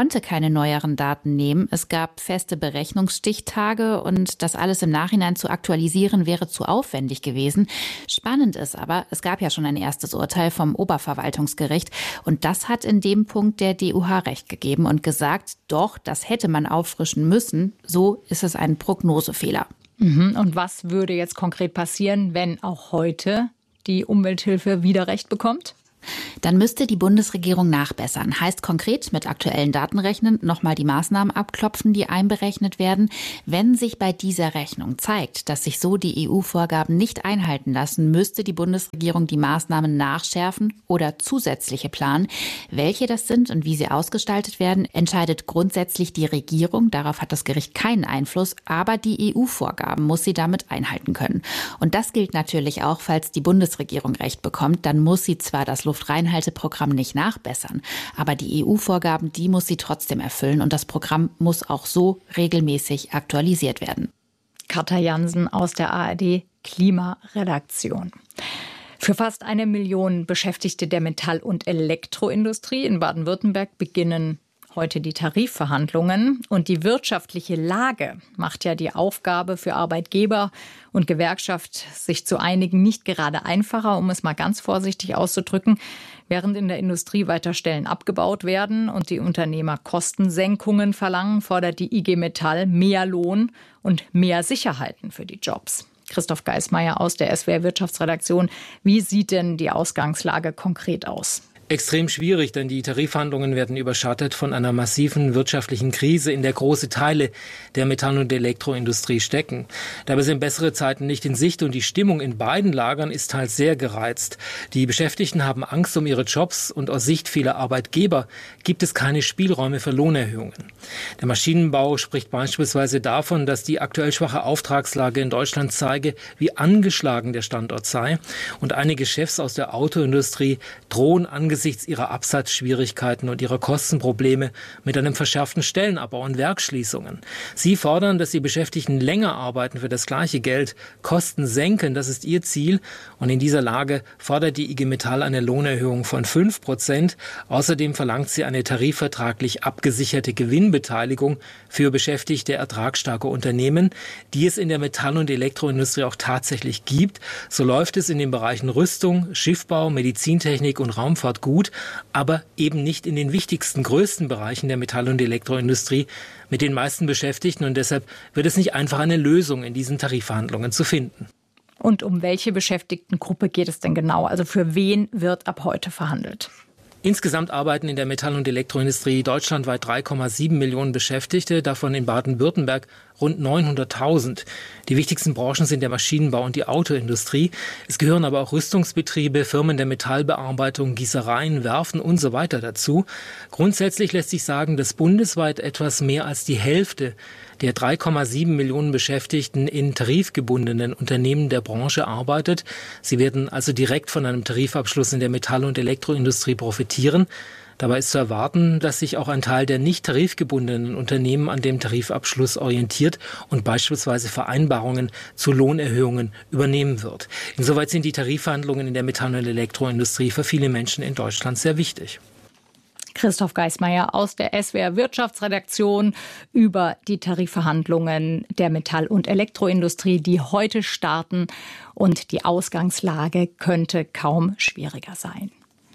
konnte keine neueren Daten nehmen. Es gab feste Berechnungsstichtage und das alles im Nachhinein zu aktualisieren wäre zu aufwendig gewesen. Spannend ist aber, es gab ja schon ein erstes Urteil vom Oberverwaltungsgericht und das hat in dem Punkt der D U H recht gegeben und gesagt, doch, das hätte man auffrischen müssen. So ist es ein Prognosefehler. Mhm. Und was würde jetzt konkret passieren, wenn auch heute die Umwelthilfe wieder recht bekommt? Dann müsste die Bundesregierung nachbessern. Heißt konkret mit aktuellen Daten rechnen, nochmal die Maßnahmen abklopfen, die einberechnet werden. Wenn sich bei dieser Rechnung zeigt, dass sich so die E U-Vorgaben nicht einhalten lassen, müsste die Bundesregierung die Maßnahmen nachschärfen oder zusätzliche planen. Welche das sind und wie sie ausgestaltet werden, entscheidet grundsätzlich die Regierung. Darauf hat das Gericht keinen Einfluss, aber die E U-Vorgaben muss sie damit einhalten können. Und das gilt natürlich auch, falls die Bundesregierung recht bekommt, dann muss sie zwar das Luftreinhalteprogramm nicht nachbessern. Aber die E U-Vorgaben, die muss sie trotzdem erfüllen und das Programm muss auch so regelmäßig aktualisiert werden. Katja Jansen aus der A R D Klimaredaktion. Für fast eine Million Beschäftigte der Metall- und Elektroindustrie in Baden-Württemberg beginnen heute die Tarifverhandlungen. Und die wirtschaftliche Lage macht ja die Aufgabe für Arbeitgeber und Gewerkschaft, sich zu einigen, nicht gerade einfacher, um es mal ganz vorsichtig auszudrücken. Während in der Industrie weiter Stellen abgebaut werden und die Unternehmer Kostensenkungen verlangen, fordert die I G Metall mehr Lohn und mehr Sicherheiten für die Jobs. Christoph Geismeier aus der S W R Wirtschaftsredaktion. Wie sieht denn die Ausgangslage konkret aus? Extrem schwierig, denn die Tarifverhandlungen werden überschattet von einer massiven wirtschaftlichen Krise, in der große Teile der Metall- und Elektroindustrie stecken. Dabei sind bessere Zeiten nicht in Sicht und die Stimmung in beiden Lagern ist teils sehr gereizt. Die Beschäftigten haben Angst um ihre Jobs und aus Sicht vieler Arbeitgeber gibt es keine Spielräume für Lohnerhöhungen. Der Maschinenbau spricht beispielsweise davon, dass die aktuell schwache Auftragslage in Deutschland zeige, wie angeschlagen der Standort sei. Und einige Chefs aus der Autoindustrie drohen angesichts Angesichts ihrer Absatzschwierigkeiten und ihrer Kostenprobleme mit einem verschärften Stellenabbau und Werksschließungen. Sie fordern, dass die Beschäftigten länger arbeiten für das gleiche Geld, Kosten senken, das ist ihr Ziel. Und in dieser Lage fordert die I G Metall eine Lohnerhöhung von fünf Prozent. Außerdem verlangt sie eine tarifvertraglich abgesicherte Gewinnbeteiligung für beschäftigte ertragsstarke Unternehmen, die es in der Metall- und Elektroindustrie auch tatsächlich gibt. So läuft es in den Bereichen Rüstung, Schiffbau, Medizintechnik und Raumfahrt gut. Gut, aber eben nicht in den wichtigsten, größten Bereichen der Metall- und Elektroindustrie mit den meisten Beschäftigten. Und deshalb wird es nicht einfach eine Lösung in diesen Tarifverhandlungen zu finden. Und um welche Beschäftigtengruppe geht es denn genau? Also für wen wird ab heute verhandelt? Insgesamt arbeiten in der Metall- und Elektroindustrie deutschlandweit drei Komma sieben Millionen Beschäftigte, davon in Baden-Württemberg rund neunhunderttausend. Die wichtigsten Branchen sind der Maschinenbau und die Autoindustrie. Es gehören aber auch Rüstungsbetriebe, Firmen der Metallbearbeitung, Gießereien, Werften und so weiter dazu. Grundsätzlich lässt sich sagen, dass bundesweit etwas mehr als die Hälfte der drei Komma sieben Millionen Beschäftigten in tarifgebundenen Unternehmen der Branche arbeitet. Sie werden also direkt von einem Tarifabschluss in der Metall- und Elektroindustrie profitieren. Dabei ist zu erwarten, dass sich auch ein Teil der nicht tarifgebundenen Unternehmen an dem Tarifabschluss orientiert und beispielsweise Vereinbarungen zu Lohnerhöhungen übernehmen wird. Insoweit sind die Tarifverhandlungen in der Metall- und Elektroindustrie für viele Menschen in Deutschland sehr wichtig. Christoph Geismeier aus der S W R Wirtschaftsredaktion über die Tarifverhandlungen der Metall- und Elektroindustrie, die heute starten. Und die Ausgangslage könnte kaum schwieriger sein.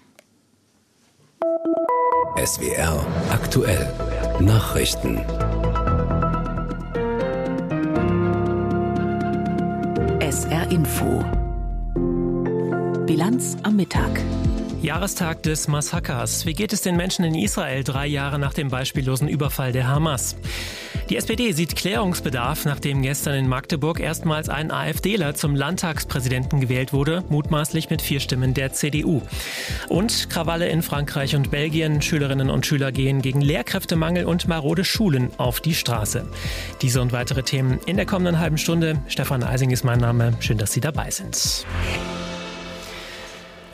S W R aktuell Nachrichten. S R Info. Bilanz am Mittag. Jahrestag des Massakers. Wie geht es den Menschen in Israel drei Jahre nach dem beispiellosen Überfall der Hamas? Die S P D sieht Klärungsbedarf, nachdem gestern in Magdeburg erstmals ein AfDler zum Landtagspräsidenten gewählt wurde, mutmaßlich mit vier Stimmen der C D U. Und Krawalle in Frankreich und Belgien. Schülerinnen und Schüler gehen gegen Lehrkräftemangel und marode Schulen auf die Straße. Diese und weitere Themen in der kommenden halben Stunde. Stefan Eising ist mein Name. Schön, dass Sie dabei sind.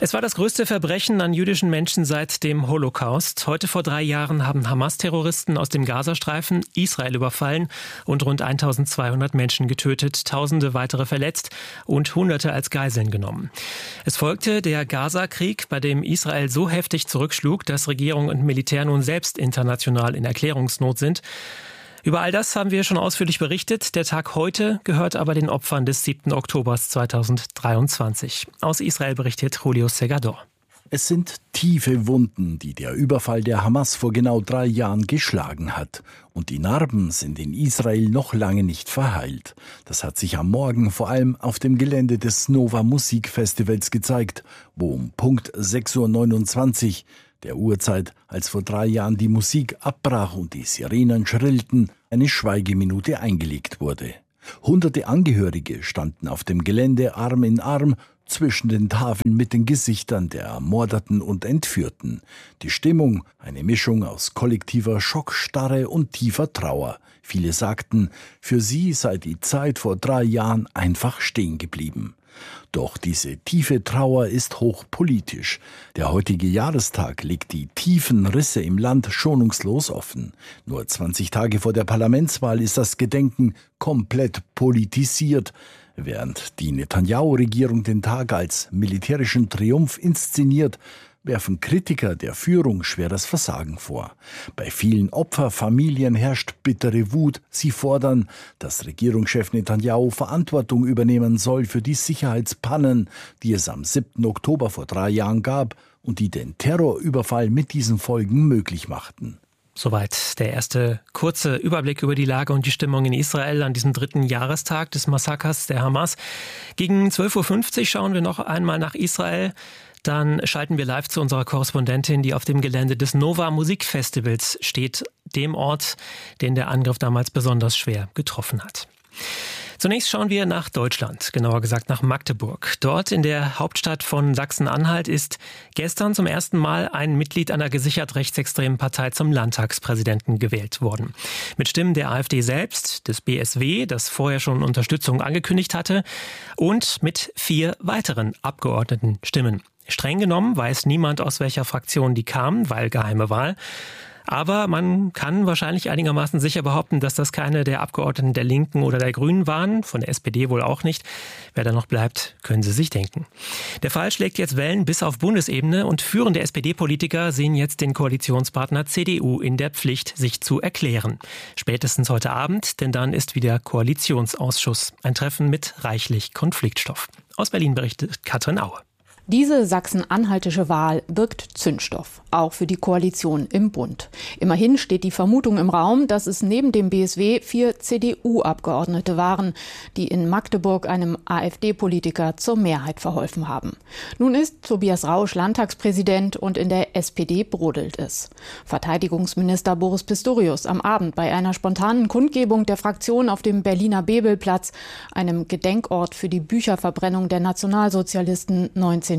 Es war das größte Verbrechen an jüdischen Menschen seit dem Holocaust. Heute vor drei Jahren haben Hamas-Terroristen aus dem Gazastreifen Israel überfallen und rund eintausendzweihundert Menschen getötet, Tausende weitere verletzt und Hunderte als Geiseln genommen. Es folgte der Gaza-Krieg, bei dem Israel so heftig zurückschlug, dass Regierung und Militär nun selbst international in Erklärungsnot sind. Über all das haben wir schon ausführlich berichtet. Der Tag heute gehört aber den Opfern des siebten Oktobers zweitausenddreiundzwanzig. Aus Israel berichtet Julio Segador. Es sind tiefe Wunden, die der Überfall der Hamas vor genau drei Jahren geschlagen hat. Und die Narben sind in Israel noch lange nicht verheilt. Das hat sich am Morgen vor allem auf dem Gelände des Nova Musikfestivals gezeigt, wo um Punkt sechs Uhr neunundzwanzig der Uhrzeit, als vor drei Jahren die Musik abbrach und die Sirenen schrillten, eine Schweigeminute eingelegt wurde. Hunderte Angehörige standen auf dem Gelände Arm in Arm zwischen den Tafeln mit den Gesichtern der Ermordeten und Entführten. Die Stimmung, eine Mischung aus kollektiver Schockstarre und tiefer Trauer. Viele sagten, für sie sei die Zeit vor drei Jahren einfach stehen geblieben. Doch diese tiefe Trauer ist hochpolitisch. Der heutige Jahrestag legt die tiefen Risse im Land schonungslos offen. Nur zwanzig Tage vor der Parlamentswahl ist das Gedenken komplett politisiert, während die Netanyahu-Regierung den Tag als militärischen Triumph inszeniert, werfen Kritiker der Führung schweres Versagen vor. Bei vielen Opferfamilien herrscht bittere Wut. Sie fordern, dass Regierungschef Netanyahu Verantwortung übernehmen soll für die Sicherheitspannen, die es am siebten Oktober vor drei Jahren gab und die den Terrorüberfall mit diesen Folgen möglich machten. Soweit der erste kurze Überblick über die Lage und die Stimmung in Israel an diesem dritten Jahrestag des Massakers der Hamas. Gegen zwölf Uhr fünfzig schauen wir noch einmal nach Israel. Dann schalten wir live zu unserer Korrespondentin, die auf dem Gelände des Nova Musikfestivals steht, dem Ort, den der Angriff damals besonders schwer getroffen hat. Zunächst schauen wir nach Deutschland, genauer gesagt nach Magdeburg. Dort in der Hauptstadt von Sachsen-Anhalt ist gestern zum ersten Mal ein Mitglied einer gesichert rechtsextremen Partei zum Landtagspräsidenten gewählt worden. Mit Stimmen der AfD selbst, des B S W, das vorher schon Unterstützung angekündigt hatte, und mit vier weiteren Abgeordnetenstimmen. Streng genommen weiß niemand, aus welcher Fraktion die kamen, weil geheime Wahl. Aber man kann wahrscheinlich einigermaßen sicher behaupten, dass das keine der Abgeordneten der Linken oder der Grünen waren, von der S P D wohl auch nicht. Wer da noch bleibt, können Sie sich denken. Der Fall schlägt jetzt Wellen bis auf Bundesebene und führende S P D-Politiker sehen jetzt den Koalitionspartner C D U in der Pflicht, sich zu erklären. Spätestens heute Abend, denn dann ist wieder Koalitionsausschuss. Ein Treffen mit reichlich Konfliktstoff. Aus Berlin berichtet Katrin Aue. Diese sachsen-anhaltische Wahl birgt Zündstoff, auch für die Koalition im Bund. Immerhin steht die Vermutung im Raum, dass es neben dem B S W vier C D U-Abgeordnete waren, die in Magdeburg einem AfD-Politiker zur Mehrheit verholfen haben. Nun ist Tobias Rausch Landtagspräsident und in der S P D brodelt es. Verteidigungsminister Boris Pistorius am Abend bei einer spontanen Kundgebung der Fraktion auf dem Berliner Bebelplatz, einem Gedenkort für die Bücherverbrennung der Nationalsozialisten neunzehnhundertdreiunddreißig.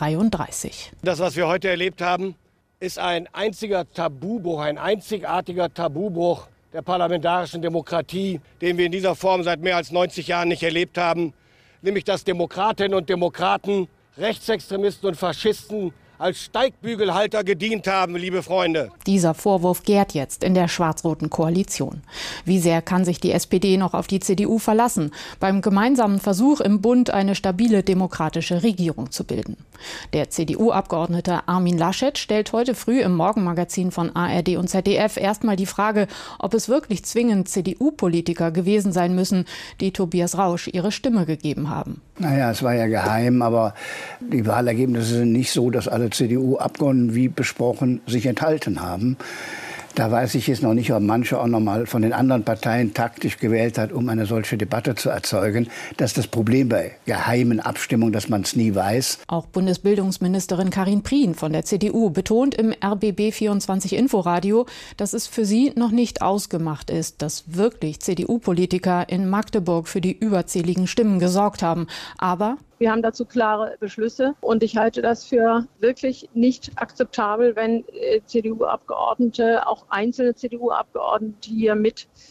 Das, was wir heute erlebt haben, ist ein einziger Tabubruch, ein einzigartiger Tabubruch der parlamentarischen Demokratie, den wir in dieser Form seit mehr als neunzig Jahren nicht erlebt haben. Nämlich, dass Demokratinnen und Demokraten, Rechtsextremisten und Faschisten als Steigbügelhalter gedient haben, liebe Freunde. Dieser Vorwurf gärt jetzt in der schwarz-roten Koalition. Wie sehr kann sich die S P D noch auf die C D U verlassen, beim gemeinsamen Versuch im Bund eine stabile demokratische Regierung zu bilden? Der C D U-Abgeordnete Armin Laschet stellt heute früh im Morgenmagazin von A R D und Z D F erstmal die Frage, ob es wirklich zwingend C D U-Politiker gewesen sein müssen, die Tobias Rausch ihre Stimme gegeben haben. Naja, es war ja geheim, aber die Wahlergebnisse sind nicht so, dass alle C D U-Abgeordneten, wie besprochen, sich enthalten haben. Da weiß ich jetzt noch nicht, ob manche auch noch mal von den anderen Parteien taktisch gewählt hat, um eine solche Debatte zu erzeugen. Das ist das Problem bei geheimen Abstimmungen, dass man es nie weiß. Auch Bundesbildungsministerin Karin Prien von der C D U betont im R B B vierundzwanzig Inforadio, dass es für sie noch nicht ausgemacht ist, dass wirklich C D U-Politiker in Magdeburg für die überzähligen Stimmen gesorgt haben. Aber wir haben dazu klare Beschlüsse und ich halte das für wirklich nicht akzeptabel, wenn C D U-Abgeordnete, auch einzelne C D U-Abgeordnete hier mit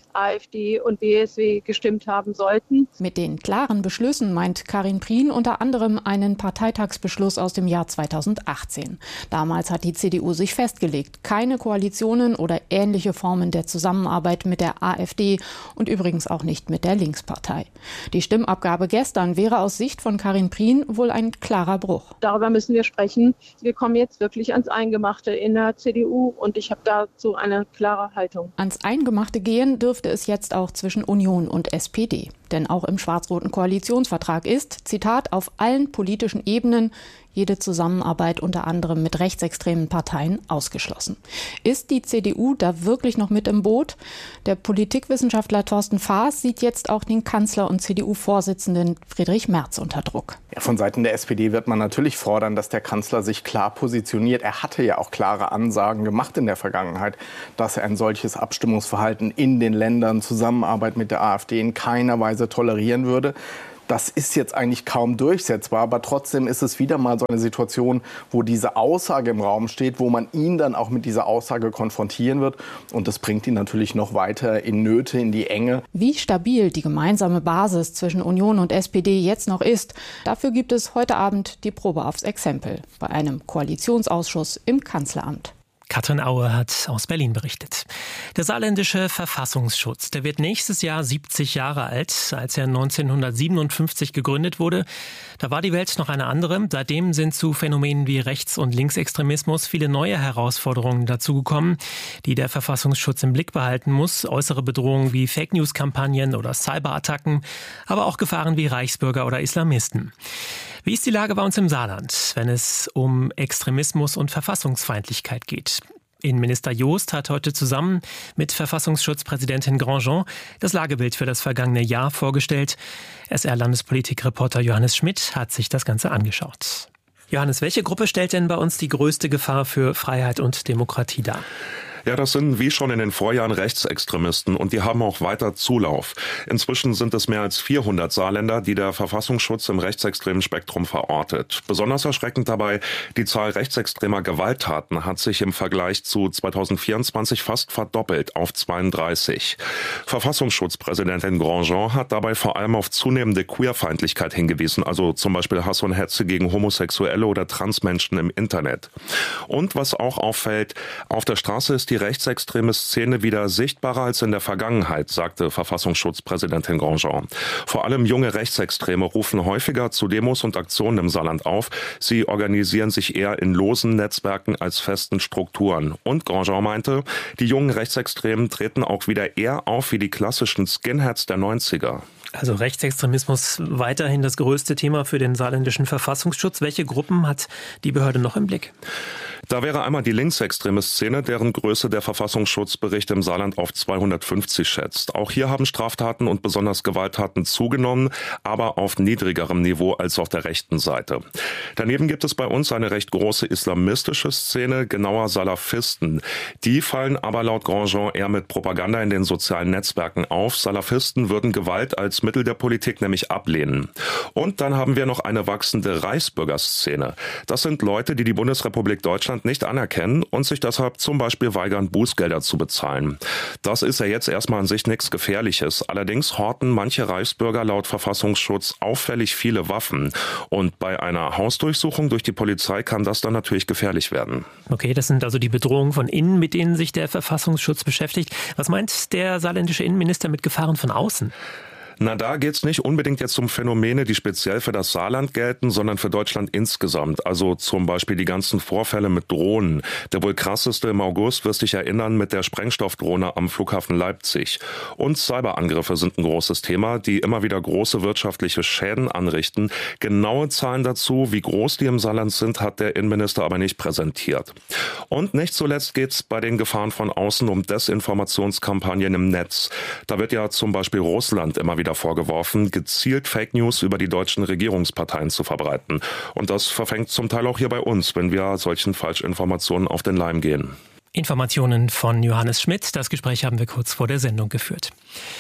AfD und B S W gestimmt haben sollten. Mit den klaren Beschlüssen meint Karin Prien unter anderem einen Parteitagsbeschluss aus dem Jahr zweitausendachtzehn. Damals hat die C D U sich festgelegt, keine Koalitionen oder ähnliche Formen der Zusammenarbeit mit der AfD und übrigens auch nicht mit der Linkspartei. Die Stimmabgabe gestern wäre aus Sicht von Karin Prien wohl ein klarer Bruch. Darüber müssen wir sprechen. Wir kommen jetzt wirklich ans Eingemachte in der C D U und ich habe dazu eine klare Haltung. Ans Eingemachte gehen dürfte es jetzt auch zwischen Union und S P D. Denn auch im schwarz-roten Koalitionsvertrag ist, Zitat, auf allen politischen Ebenen jede Zusammenarbeit unter anderem mit rechtsextremen Parteien ausgeschlossen. Ist die C D U da wirklich noch mit im Boot? Der Politikwissenschaftler Thorsten Faas sieht jetzt auch den Kanzler und C D U-Vorsitzenden Friedrich Merz unter Druck. Ja, von Seiten der S P D wird man natürlich fordern, dass der Kanzler sich klar positioniert. Er hatte ja auch klare Ansagen gemacht in der Vergangenheit, dass er ein solches Abstimmungsverhalten in den Ländern, Zusammenarbeit mit der AfD in keiner Weise tolerieren würde. Das ist jetzt eigentlich kaum durchsetzbar, aber trotzdem ist es wieder mal so eine Situation, wo diese Aussage im Raum steht, wo man ihn dann auch mit dieser Aussage konfrontieren wird. Und das bringt ihn natürlich noch weiter in Nöte, in die Enge. Wie stabil die gemeinsame Basis zwischen Union und S P D jetzt noch ist, dafür gibt es heute Abend die Probe aufs Exempel bei einem Koalitionsausschuss im Kanzleramt. Katrin Aue hat aus Berlin berichtet. Der saarländische Verfassungsschutz, der wird nächstes Jahr siebzig Jahre alt. Als er neunzehnhundertsiebenundfünfzig gegründet wurde, da war die Welt noch eine andere. Seitdem sind zu Phänomenen wie Rechts- und Linksextremismus viele neue Herausforderungen dazugekommen, die der Verfassungsschutz im Blick behalten muss. Äußere Bedrohungen wie Fake-News-Kampagnen oder Cyberattacken, aber auch Gefahren wie Reichsbürger oder Islamisten. Wie ist die Lage bei uns im Saarland, wenn es um Extremismus und Verfassungsfeindlichkeit geht? Innenminister Joost hat heute zusammen mit Verfassungsschutzpräsidentin Grandjean das Lagebild für das vergangene Jahr vorgestellt. S R-Landespolitik-Reporter Johannes Schmidt hat sich das Ganze angeschaut. Johannes, welche Gruppe stellt denn bei uns die größte Gefahr für Freiheit und Demokratie dar? Ja, das sind wie schon in den Vorjahren Rechtsextremisten und die haben auch weiter Zulauf. Inzwischen sind es mehr als vierhundert Saarländer, die der Verfassungsschutz im rechtsextremen Spektrum verortet. Besonders erschreckend dabei, die Zahl rechtsextremer Gewalttaten hat sich im Vergleich zu zweitausendvierundzwanzig fast verdoppelt auf zweiunddreißig. Verfassungsschutzpräsidentin Grandjean hat dabei vor allem auf zunehmende Queerfeindlichkeit hingewiesen, also zum Beispiel Hass und Hetze gegen Homosexuelle oder Transmenschen im Internet. Und was auch auffällt, auf der Straße ist die rechtsextreme Szene wieder sichtbarer als in der Vergangenheit, sagte Verfassungsschutzpräsidentin Grandjean. Vor allem junge Rechtsextreme rufen häufiger zu Demos und Aktionen im Saarland auf. Sie organisieren sich eher in losen Netzwerken als festen Strukturen. Und Grandjean meinte, die jungen Rechtsextremen treten auch wieder eher auf wie die klassischen Skinheads der neunziger. Also Rechtsextremismus weiterhin das größte Thema für den saarländischen Verfassungsschutz. Welche Gruppen hat die Behörde noch im Blick? Da wäre einmal die linksextreme Szene, deren Größe der Verfassungsschutzbericht im Saarland auf zweihundertfünfzig schätzt. Auch hier haben Straftaten und besonders Gewalttaten zugenommen, aber auf niedrigerem Niveau als auf der rechten Seite. Daneben gibt es bei uns eine recht große islamistische Szene, genauer Salafisten. Die fallen aber laut Grandjean eher mit Propaganda in den sozialen Netzwerken auf. Salafisten würden Gewalt als Mittel der Politik nämlich ablehnen. Und dann haben wir noch eine wachsende Reichsbürgerszene. Das sind Leute, die die Bundesrepublik Deutschland nicht anerkennen und sich deshalb zum Beispiel weigern, Bußgelder zu bezahlen. Das ist ja jetzt erstmal an sich nichts Gefährliches. Allerdings horten manche Reichsbürger laut Verfassungsschutz auffällig viele Waffen. Und bei einer Hausdurchsuchung durch die Polizei kann das dann natürlich gefährlich werden. Okay, das sind also die Bedrohungen von innen, mit denen sich der Verfassungsschutz beschäftigt. Was meint der saarländische Innenminister mit Gefahren von außen? Na, da geht's nicht unbedingt jetzt um Phänomene, die speziell für das Saarland gelten, sondern für Deutschland insgesamt. Also zum Beispiel die ganzen Vorfälle mit Drohnen. Der wohl krasseste im August, wirst dich erinnern, mit der Sprengstoffdrohne am Flughafen Leipzig. Und Cyberangriffe sind ein großes Thema, die immer wieder große wirtschaftliche Schäden anrichten. Genaue Zahlen dazu, wie groß die im Saarland sind, hat der Innenminister aber nicht präsentiert. Und nicht zuletzt geht's bei den Gefahren von außen um Desinformationskampagnen im Netz. Da wird ja zum Beispiel Russland immer wieder vorgeworfen, gezielt Fake News über die deutschen Regierungsparteien zu verbreiten. Und das verfängt zum Teil auch hier bei uns, wenn wir solchen Falschinformationen auf den Leim gehen. Informationen von Johannes Schmidt. Das Gespräch haben wir kurz vor der Sendung geführt.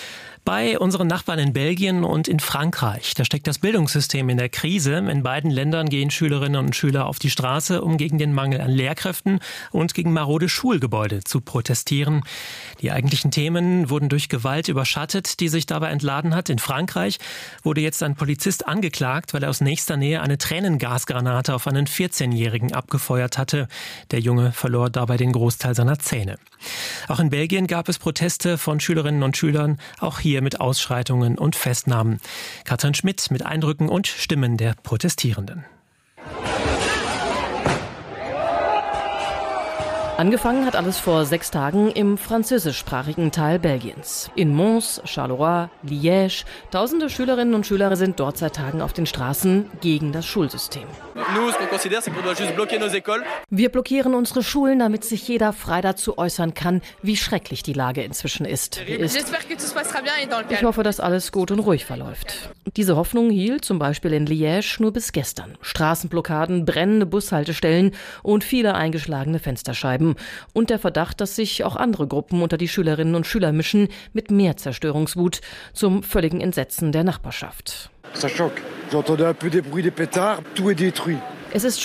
Bei unseren Nachbarn in Belgien und in Frankreich, da steckt das Bildungssystem in der Krise. In beiden Ländern gehen Schülerinnen und Schüler auf die Straße, um gegen den Mangel an Lehrkräften und gegen marode Schulgebäude zu protestieren. Die eigentlichen Themen wurden durch Gewalt überschattet, die sich dabei entladen hat. In Frankreich wurde jetzt ein Polizist angeklagt, weil er aus nächster Nähe eine Tränengasgranate auf einen vierzehnjährigen abgefeuert hatte. Der Junge verlor dabei den Großteil seiner Zähne. Auch in Belgien gab es Proteste von Schülerinnen und Schülern, auch hier mit Ausschreitungen und Festnahmen. Katrin Schmidt mit Eindrücken und Stimmen der Protestierenden. Angefangen hat alles vor sechs Tagen im französischsprachigen Teil Belgiens. In Mons, Charleroi, Liège. Tausende Schülerinnen und Schüler sind dort seit Tagen auf den Straßen gegen das Schulsystem. Wir blockieren unsere Schulen, damit sich jeder frei dazu äußern kann, wie schrecklich die Lage inzwischen ist. ist. Ich hoffe, dass alles gut und ruhig verläuft. Diese Hoffnung hielt zum Beispiel in Liège nur bis gestern. Straßenblockaden, brennende Bushaltestellen und viele eingeschlagene Fensterscheiben. Und der Verdacht, dass sich auch andere Gruppen unter die Schülerinnen und Schüler mischen, mit mehr Zerstörungswut, zum völligen Entsetzen der Nachbarschaft. Es ist